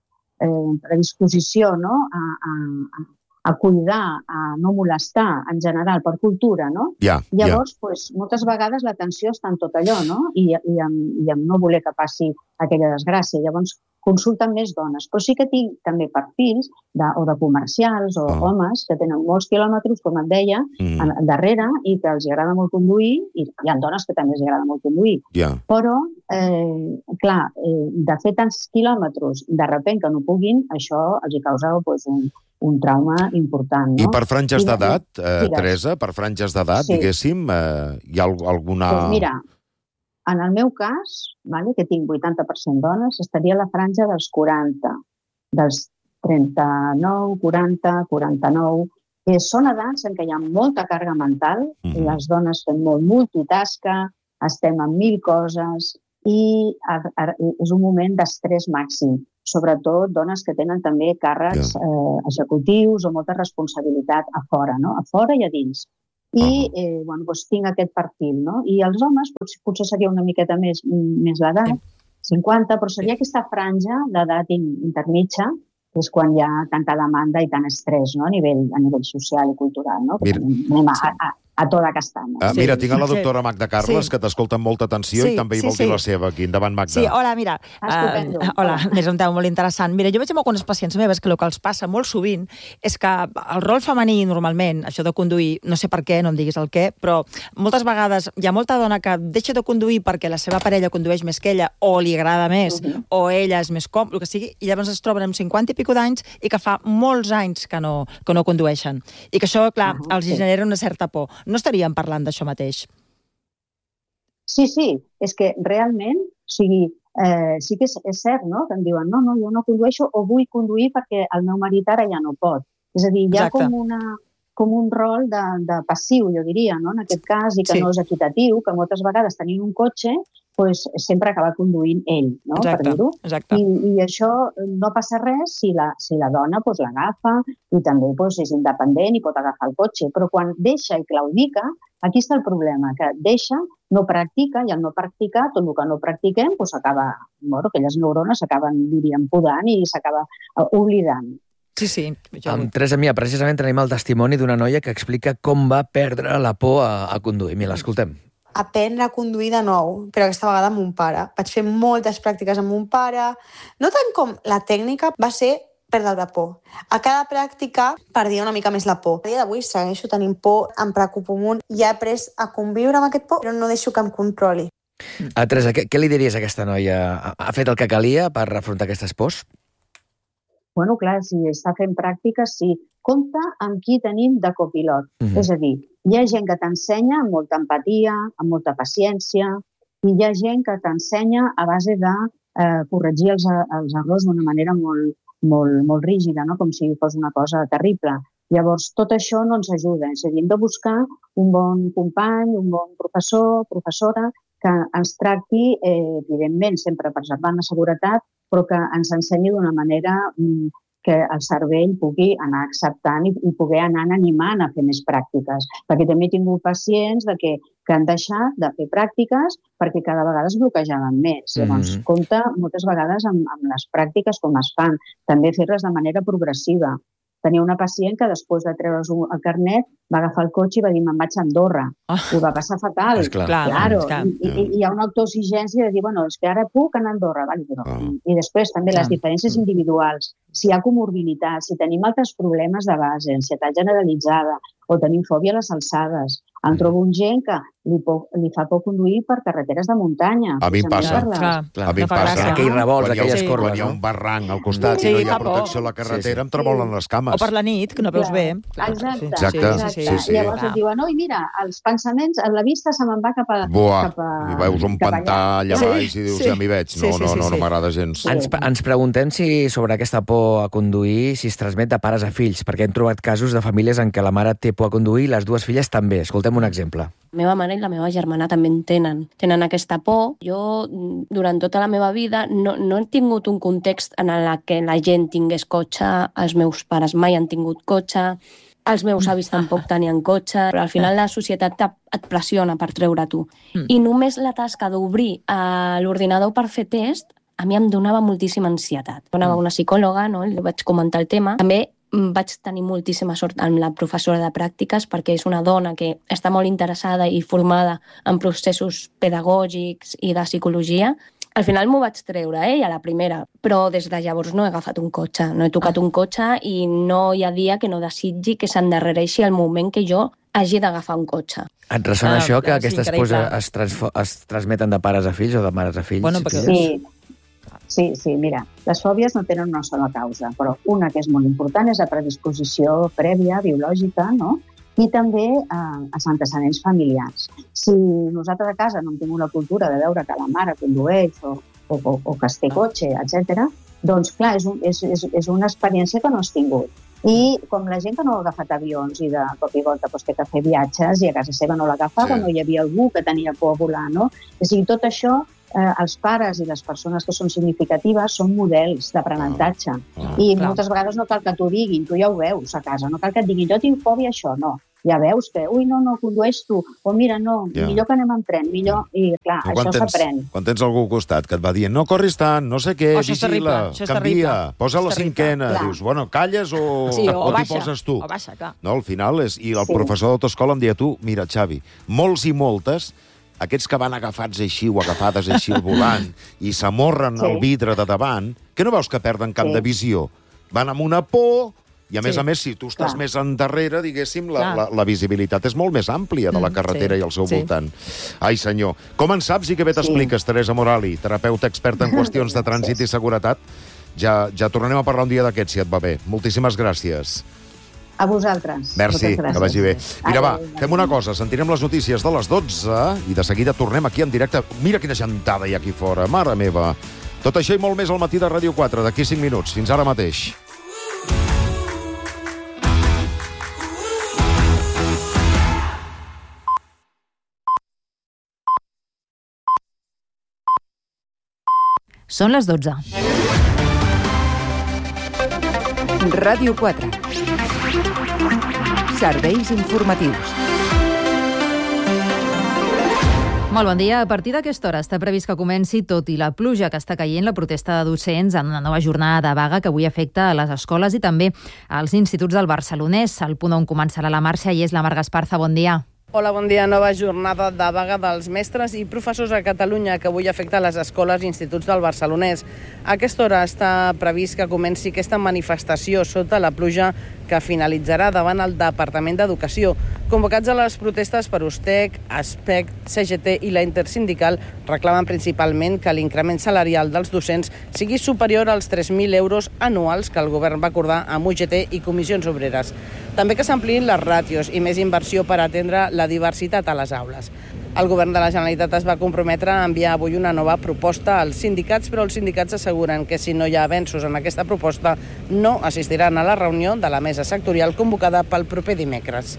[SPEAKER 6] eh, predisposició, no?, a, a, a cuidar, a no molestar, en general, per cultura, no?
[SPEAKER 1] Ja, ja.
[SPEAKER 6] Llavors, pues, moltes vegades l'atenció està en tot allò, no?, I, i, en, i en no voler que passi aquella desgràcia. Llavors, consulten més dones. Però sí que tinc també perfils de, o de comercials o
[SPEAKER 1] Ah.
[SPEAKER 6] homes que tenen molts quilòmetres, com et deia,
[SPEAKER 1] Mm,
[SPEAKER 6] en, darrere, i que els agrada molt conduir, i hi ha dones que també els agrada molt conduir.
[SPEAKER 1] ja.
[SPEAKER 6] Però, eh, clar, eh, de fer tants quilòmetres, de repent que no puguin, això els hi causa pues, un, un trauma important, no?
[SPEAKER 1] I per franges
[SPEAKER 6] I de-
[SPEAKER 1] d'edat, eh,
[SPEAKER 6] digues.
[SPEAKER 1] Teresa, per franges d'edat,
[SPEAKER 6] Sí.
[SPEAKER 1] diguéssim, eh, hi ha al- alguna...
[SPEAKER 6] Pues mira, en el meu cas, vale, que tinc vuitanta per cent dones, estaria a la franja dels quaranta, dels trenta-nou, quaranta, quaranta-nou. Eh, són edats en què hi ha molta càrrega mental, mm-hmm. les dones fem molt multitasca, estem en mil coses i és un moment d'estrès màxim. Sobretot dones que tenen també càrrecs eh, executius o molta responsabilitat a fora, no? A fora i a dins. I eh, bueno, doncs tinc aquest perfil, no? I els homes potser, potser seria una miqueta més, més l'edat, cinquanta, però seria aquesta franja d'edat intermitja, que és quan hi ha tanta demanda i tant estrès, no? a, nivell, a nivell social i cultural. No?
[SPEAKER 1] Mira,
[SPEAKER 6] anem a, a, a tota castanya.
[SPEAKER 1] Uh, mira, tinc a la doctora Magda Carles, sí. que t'escolta amb molta atenció
[SPEAKER 2] sí,
[SPEAKER 1] i també hi
[SPEAKER 2] sí,
[SPEAKER 1] vol
[SPEAKER 2] sí.
[SPEAKER 1] dir la seva aquí. Endavant, Magda.
[SPEAKER 2] Sí, hola, mira.
[SPEAKER 6] Estupendo.
[SPEAKER 2] Uh, hola, és un tema molt interessant. Mira, jo veig amb algunes pacients meves que el que els passa molt sovint és que el rol femení, normalment, això de conduir, no sé per què, no em diguis el què, però moltes vegades hi ha molta dona que deixa de conduir perquè la seva parella condueix més que ella, o li agrada més, uh-huh. o ella és més com, el que sigui, i llavors es troben amb cinquanta i pico d'anys i que fa molts anys que no, que no condueixen. I que això, clar, uh-huh, els sí. genera una certa por. No estaríem parlant d'això mateix.
[SPEAKER 6] Sí, sí, és que realment, o sigui, eh, sí que és, és cert, no?, que em diuen, no, no, jo no condueixo o vull conduir perquè el meu marit ara ja no pot. És a dir, hi ha Exacte. com una com un rol de, de passiu, jo diria, no?, en aquest cas, i que sí. no és equitatiu, que moltes vegades tenint un cotxe pues, sempre acaba conduint ell, no?,
[SPEAKER 2] exacte,
[SPEAKER 6] per dir-ho.
[SPEAKER 2] Exacte.
[SPEAKER 6] I, I això no passa res si la, si la dona pues, l'agafa i també pues, és independent i pot agafar el cotxe. Però quan deixa i claudica, aquí està el problema, que deixa, no practica, i al no practicar, tot el que no practiquem, pues, acaba, bueno, aquelles neurones s'acaben, diríem, podant i s'acaba oblidant.
[SPEAKER 2] Sí, sí. Jo...
[SPEAKER 3] Amb Teresa Mia, precisament tenim el testimoni d'una noia que explica com va perdre la por a, a conduir. Mira, l'escoltem.
[SPEAKER 8] Aprendre a conduir de nou, però aquesta vegada amb un pare. Vaig fer moltes pràctiques amb un pare. No tant com la tècnica, va ser perdre la por. A cada pràctica perdia una mica més la por. A dia d'avui segueixo tenint por, em preocupo molt, i he après a conviure amb aquest por, però no deixo que em controli.
[SPEAKER 3] A Teresa, què, què li diries a aquesta noia? Ha fet el que calia per afrontar aquestes pors?
[SPEAKER 6] Bueno, clar, si està fent pràctiques, sí. Compte amb qui tenim de copilot. Uh-huh. És a dir, hi ha gent que t'ensenya amb molta empatia, amb molta paciència, i hi ha gent que t'ensenya a base de eh, corregir els, els errors d'una manera molt, molt, molt rígida, no? Com si fos una cosa terrible. Llavors, tot això no ens ajuda. És a dir, hem de buscar un bon company, un bon professor, professora, que ens tracti, eh, evidentment, sempre preservant la seguretat, però que ens ensenyi d'una manera mm, que el cervell pugui anar acceptant i, i poder anar animant a fer més pràctiques. Perquè també he tingut pacients de que, que han deixat de fer pràctiques perquè cada vegada es bloquejaven més. Mm-hmm. Llavors, compte moltes vegades amb, amb les pràctiques com es fan. També fer-les de manera progressiva. Tenia una pacient que després de treure's el carnet va agafar el cotxe i va dir me'n vaig a Andorra. Oh. I ho va passar fatal.
[SPEAKER 3] Esclar.
[SPEAKER 6] Claro.
[SPEAKER 2] Clar.
[SPEAKER 6] I, i, i hi ha una autoexigència de dir, bueno, és que ara puc anar a Andorra. Vale, però... oh. I després també Clar. les diferències individuals. Si hi ha comorbilitats, si tenim altres problemes de base, ansietat generalitzada, o tenim fòbia a les alçades. Em trobo un gent que li, po, li fa por conduir per carreteres de muntanya.
[SPEAKER 1] A mi em passa.
[SPEAKER 2] Clar,
[SPEAKER 1] a mi em passa.
[SPEAKER 3] Aquell revolts, aquelles
[SPEAKER 1] sí.
[SPEAKER 3] corbes.
[SPEAKER 1] Quan hi ha un barranc al costat sí, i no hi ha protecció a la carretera, sí, sí. em tremolen les cames.
[SPEAKER 2] O per la nit, que no veus
[SPEAKER 6] Clar.
[SPEAKER 2] bé.
[SPEAKER 6] Clar. Exacte.
[SPEAKER 1] Exacte.
[SPEAKER 6] Exacte.
[SPEAKER 1] Sí, sí.
[SPEAKER 6] Llavors et diuen, oi, mira, els pensaments, la vista se me'n va cap a...
[SPEAKER 1] Buah,
[SPEAKER 6] cap a,
[SPEAKER 1] i veus un pantà allà baix i dius,
[SPEAKER 2] sí.
[SPEAKER 1] ja m'hi veig. No,
[SPEAKER 2] sí, sí,
[SPEAKER 1] no,
[SPEAKER 2] sí,
[SPEAKER 1] no,
[SPEAKER 2] sí.
[SPEAKER 1] no m'agrada gens.
[SPEAKER 3] Sí. Ens, ens preguntem si sobre aquesta por a conduir si es transmet de pares a fills, perquè hem trobat casos de famílies en què la mare té por a conduir i les dues filles també. Escoltem un exemple.
[SPEAKER 9] La meva mare i la meva germana també en tenen. Tenen aquesta por. Jo, durant tota la meva vida, no, no he tingut un context en el que la gent tingués cotxe, els meus pares mai han tingut cotxe, els meus avis tampoc tenien cotxe, però al final la societat et pressiona per treure tu. Mm. I només la tasca d'obrir uh, l'ordinador per fer test, a mi em donava moltíssima ansietat. Donava una psicòloga, no? Li vaig comentar el tema. També vaig tenir moltíssima sort amb la professora de pràctiques perquè és una dona que està molt interessada i formada en processos pedagògics i de psicologia. Al final m'ho vaig treure, eh, a la primera, però des de llavors no he agafat un cotxe, no he tocat un cotxe i no hi ha dia que no desitgi que s'endarrereixi el moment que jo hagi d'agafar un cotxe.
[SPEAKER 3] Et ressona ah, això, que
[SPEAKER 2] sí,
[SPEAKER 3] aquestes pors es, transfo- es transmeten de pares a fills o de mares a fills?
[SPEAKER 2] Bueno, perquè...
[SPEAKER 6] Sí. Sí, sí, mira, les fòbies no tenen una sola causa, però una que és molt important és la predisposició prèvia, biològica, no? i també eh, els antecedents familiars. Si nosaltres a casa no hem tingut la cultura de veure que la mare condueix o, o, o, o que es té cotxe, etcètera, doncs clar, és, un, és, és, és una experiència que no has tingut. I com la gent que no ha agafat avions i de cop i volta doncs, té que fer viatges i a casa seva no l'agafava, sí. No hi havia algú que tenia por a volar, no? O sigui, tot això, eh, els pares i les persones que són significatives són models d'aprenentatge. Ah, ah, I clar. Moltes vegades no cal que t'ho diguin, tu ja ho veus a casa, no cal que et diguin, jo tinc fòbia a això, no. Ja veus que, ui, no, no, condueix tu, o mira, no, ja. millor que anem en tren, millor, i clar, no, això s'aprèn.
[SPEAKER 1] Quan tens algú al costat que et va dient, no corris tant, no sé què, oh, vigila, canvia, posa la cinquena, clar. Dius, bueno, calles o, sí, o, o t'hi poses tu.
[SPEAKER 2] O baixa, clar.
[SPEAKER 1] No, al final, és, i el sí. professor d'autoescola em deia, tu, mira, Xavi, molts i moltes, aquests que van agafats així o agafades així al volant i s'amorren sí. el vidre de davant, que no veus que perden camp sí. de visió? Van amb una por... I a més sí. a més, si tu estàs clar. més endarrere, diguéssim, la, la, la visibilitat és molt més àmplia de la carretera sí. i al seu sí. voltant. Ai, senyor. Com en saps i que bé t'expliques, sí. Teresa Morali, terapeuta experta en qüestions de trànsit i seguretat? Ja, ja tornarem a parlar un dia d'aquest, si et va bé. Moltíssimes gràcies.
[SPEAKER 6] A vosaltres.
[SPEAKER 1] Merci, que vagi bé. Mira, va, fem una cosa, sentirem les notícies de les dotze i de seguida tornem aquí en directe. Mira quina gentada hi ha aquí fora, mare meva. Tot això i molt més al matí de Ràdio quatre, d'aquí cinc minuts. Fins ara mateix.
[SPEAKER 10] Són les dotze. Ràdio quatre. Serveis informatius. Molt bon dia. A partir d'aquesta hora està previst que comenci, tot i la pluja que està caient, la protesta de docents en una nova jornada de vaga que avui afecta a les escoles i també als instituts del Barcelonès. El punt on començarà la marxa i és la Mar Gasparza. Bon dia.
[SPEAKER 11] Hola, bon dia. Nova jornada de vaga dels mestres i professors a Catalunya que avui afecta les escoles i instituts del Barcelonès. A aquesta hora està previst que comenci aquesta manifestació sota la pluja que finalitzarà davant el Departament d'Educació. Convocats a les protestes per U S T E C, A S P E C, C G T i la Intersindical reclamen principalment que l'increment salarial dels docents sigui superior als tres mil euros anuals que el govern va acordar amb U G T i comissions obreres. També que s'ampliïn les ràtios i més inversió per atendre la diversitat a les aules. El govern de la Generalitat es va comprometre a enviar avui una nova proposta als sindicats, però els sindicats asseguren que si no hi ha avenços en aquesta proposta no assistiran a la reunió de la mesa sectorial convocada pel proper dimecres.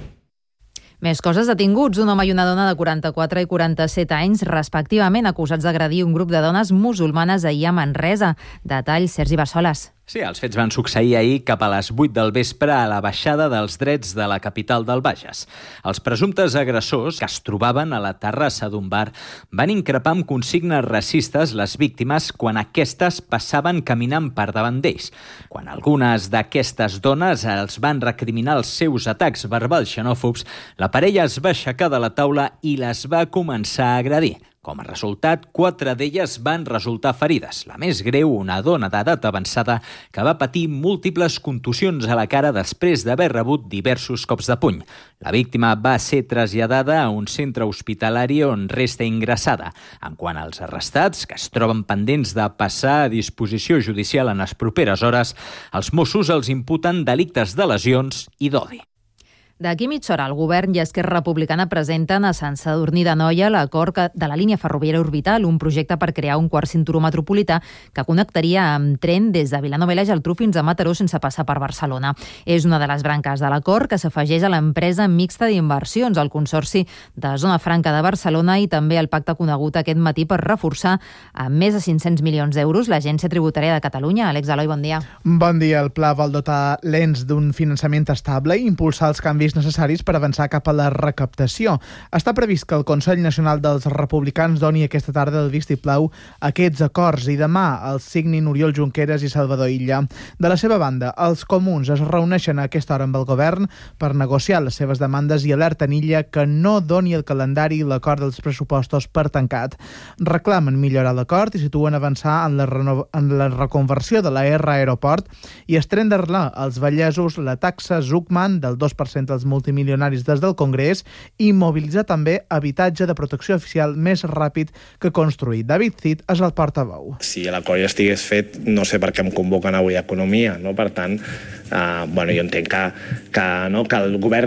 [SPEAKER 10] Més coses. Detinguts un home i una dona de quaranta-quatre i quaranta-set anys, respectivament, acusats d'agredir un grup de dones musulmanes ahir a Manresa. Detall, Sergi Bassoles.
[SPEAKER 12] Sí, els fets van succeir ahir cap a les vuit del vespre a la baixada dels drets de la capital del Bages. Els presumptes agressors, que es trobaven a la terrassa d'un bar, van increpar amb consignes racistes les víctimes quan aquestes passaven caminant per davant d'ells. Quan algunes d'aquestes dones els van recriminar els seus atacs verbals xenòfobs, la parella es va aixecar de la taula i les va començar a agredir. Com a resultat, quatre d'elles van resultar ferides. La més greu, una dona d'edat avançada que va patir múltiples contusions a la cara després d'haver rebut diversos cops de puny. La víctima va ser traslladada a un centre hospitalari on resta ingressada. En quant als arrestats, que es troben pendents de passar a disposició judicial en les properes hores, els Mossos els imputen delictes de lesions i d'odi.
[SPEAKER 10] D'aquí mitja hora, el govern i Esquerra Republicana presenten a Sant Sadurní d'Anoia l'acord de la línia ferroviària orbital, un projecte per crear un quart cinturó metropolità que connectaria amb tren des de Vilanova i la Geltrú fins a Mataró sense passar per Barcelona. És una de les branques de l'acord que s'afegeix a l'empresa mixta d'inversions, el Consorci de Zona Franca de Barcelona i també el pacte conegut aquest matí per reforçar amb més de cinc-cents milions d'euros l'Agència Tributària de Catalunya. Àlex Eloi, bon dia.
[SPEAKER 13] Bon dia. El pla vol dotar l'ens d'un finançament estable i impulsar els canvis necessaris per avançar cap a la recaptació. Està previst que el Consell Nacional dels Republicans doni aquesta tarda el vistiplau a aquests acords i demà els signin Oriol Junqueras i Salvador Illa. De la seva banda, els comuns es reuneixen a aquesta hora amb el govern per negociar les seves demandes i alerten Illa que no doni el calendari i l'acord dels pressupostos per tancat. Reclamen millorar l'acord i situen avançar en la, reno... en la reconversió de la R Aeroport i estrendre-la als vallesos la taxa Zuckman del dos per cent als multimilionaris des del Congrés i mobilitzar també habitatge de protecció oficial més ràpid que construir. David Cid és el portaveu.
[SPEAKER 14] Si l'acord ja estigués fet, no sé per què em convoquen avui a Economia, no? Per tant, eh, bueno, jo entenc que, que, no, que el govern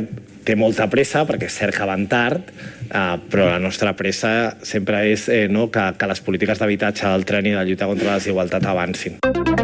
[SPEAKER 14] té molta pressa, perquè és cert que van tard, eh, però la nostra pressa sempre és eh, no, que, que les polítiques d'habitatge del tren i de lluita contra la desigualtat avancin.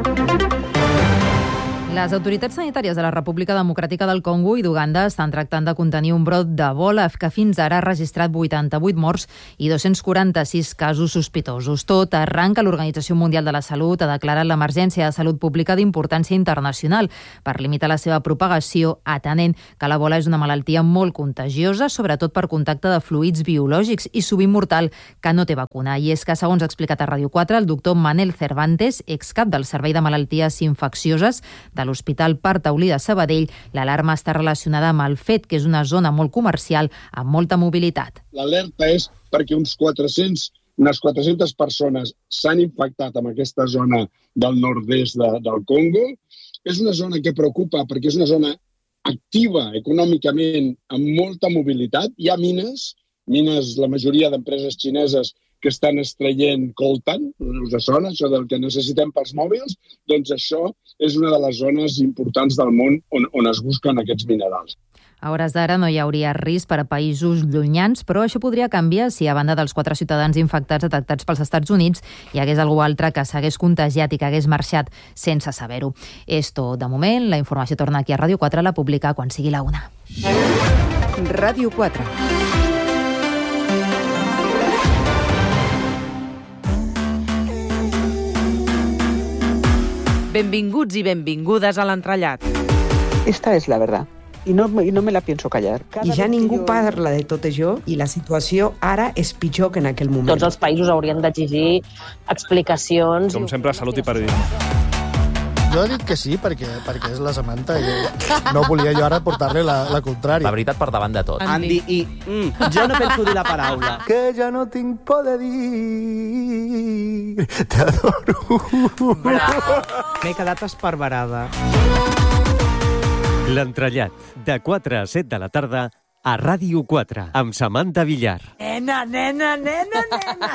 [SPEAKER 10] Les autoritats sanitàries de la República Democràtica del Congo i d'Uganda estan tractant de contenir un brot d'Ebola que fins ara ha registrat vuitanta-vuit morts i dos-cents quaranta-sis casos sospitosos. Tot arran que l'Organització Mundial de la Salut ha declarat l'emergència de salut pública d'importància internacional per limitar la seva propagació, atenent que l'Ebola és una malaltia molt contagiosa, sobretot per contacte de fluids biològics i sovint mortal que no té vacuna. I és que, segons ha explicat a Ràdio quatre, el doctor Manel Cervantes, excap del Servei de Malalties Infeccioses de l'Hospital Partaulí de Sabadell, l'alarma està relacionada amb el fet que és una zona molt comercial amb molta mobilitat.
[SPEAKER 15] L'alerta és perquè uns quatre-cents, unes quatre-centes persones s'han infectat en aquesta zona del nord-est de, del Congo. És una zona que preocupa perquè és una zona activa econòmicament amb molta mobilitat. Hi ha mines, mines, la majoria d'empreses xineses que estan extraient coltan, us sona, això del que necessitem pels mòbils, doncs això és una de les zones importants del món on, on es busquen aquests minerals.
[SPEAKER 10] A hores d'ara no hi hauria risc per a països llunyans, però això podria canviar si, a banda dels quatre ciutadans infectats detectats pels Estats Units, hi hagués algú altre que s'hagués contagiat i que hagués marxat sense saber-ho. És tot de moment. La informació torna aquí a Ràdio quatre, la publica quan sigui la una.
[SPEAKER 16] Ràdio quatre. Benvinguts i benvingudes a l'entrellat.
[SPEAKER 17] Esta es la verdad. I no, i no me la pienso callar.
[SPEAKER 18] I ja ningú parla de tot això i la situació ara és pitjor que en aquell moment.
[SPEAKER 19] Tots els països haurien d'exigir explicacions.
[SPEAKER 20] Com sempre, salut i periodisme.
[SPEAKER 21] Jo he dit que sí, perquè, perquè és la Samantha i no volia jo ara portar-li la, la contrària.
[SPEAKER 22] La veritat per davant de tot.
[SPEAKER 17] Andy, i mm, jo no penso dir la paraula.
[SPEAKER 21] Que ja no tinc por de dir, t'adoro.
[SPEAKER 17] M'he quedat esparverada.
[SPEAKER 23] L'entrellat, de quatre a set de la tarda, a Ràdio quatre, amb Samantha Villar.
[SPEAKER 16] Nena, nena, nena, nena.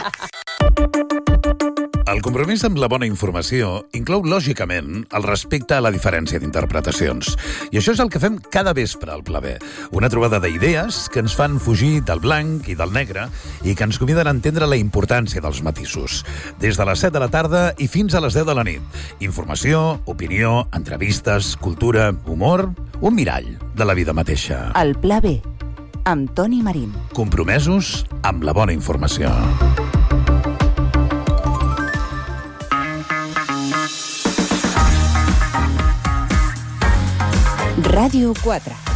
[SPEAKER 24] El compromís amb la bona informació inclou, lògicament, el respecte a la diferència d'interpretacions. I això és el que fem cada vespre al Pla B. Una trobada d'idees que ens fan fugir del blanc i del negre i que ens conviden a entendre la importància dels matisos. Des de les set de la tarda i fins a les deu de la nit. Informació, opinió, entrevistes, cultura, humor, un mirall de la vida mateixa.
[SPEAKER 16] El Pla B, amb Toni Marín.
[SPEAKER 24] Compromesos amb la bona informació.
[SPEAKER 16] Ràdio quatre.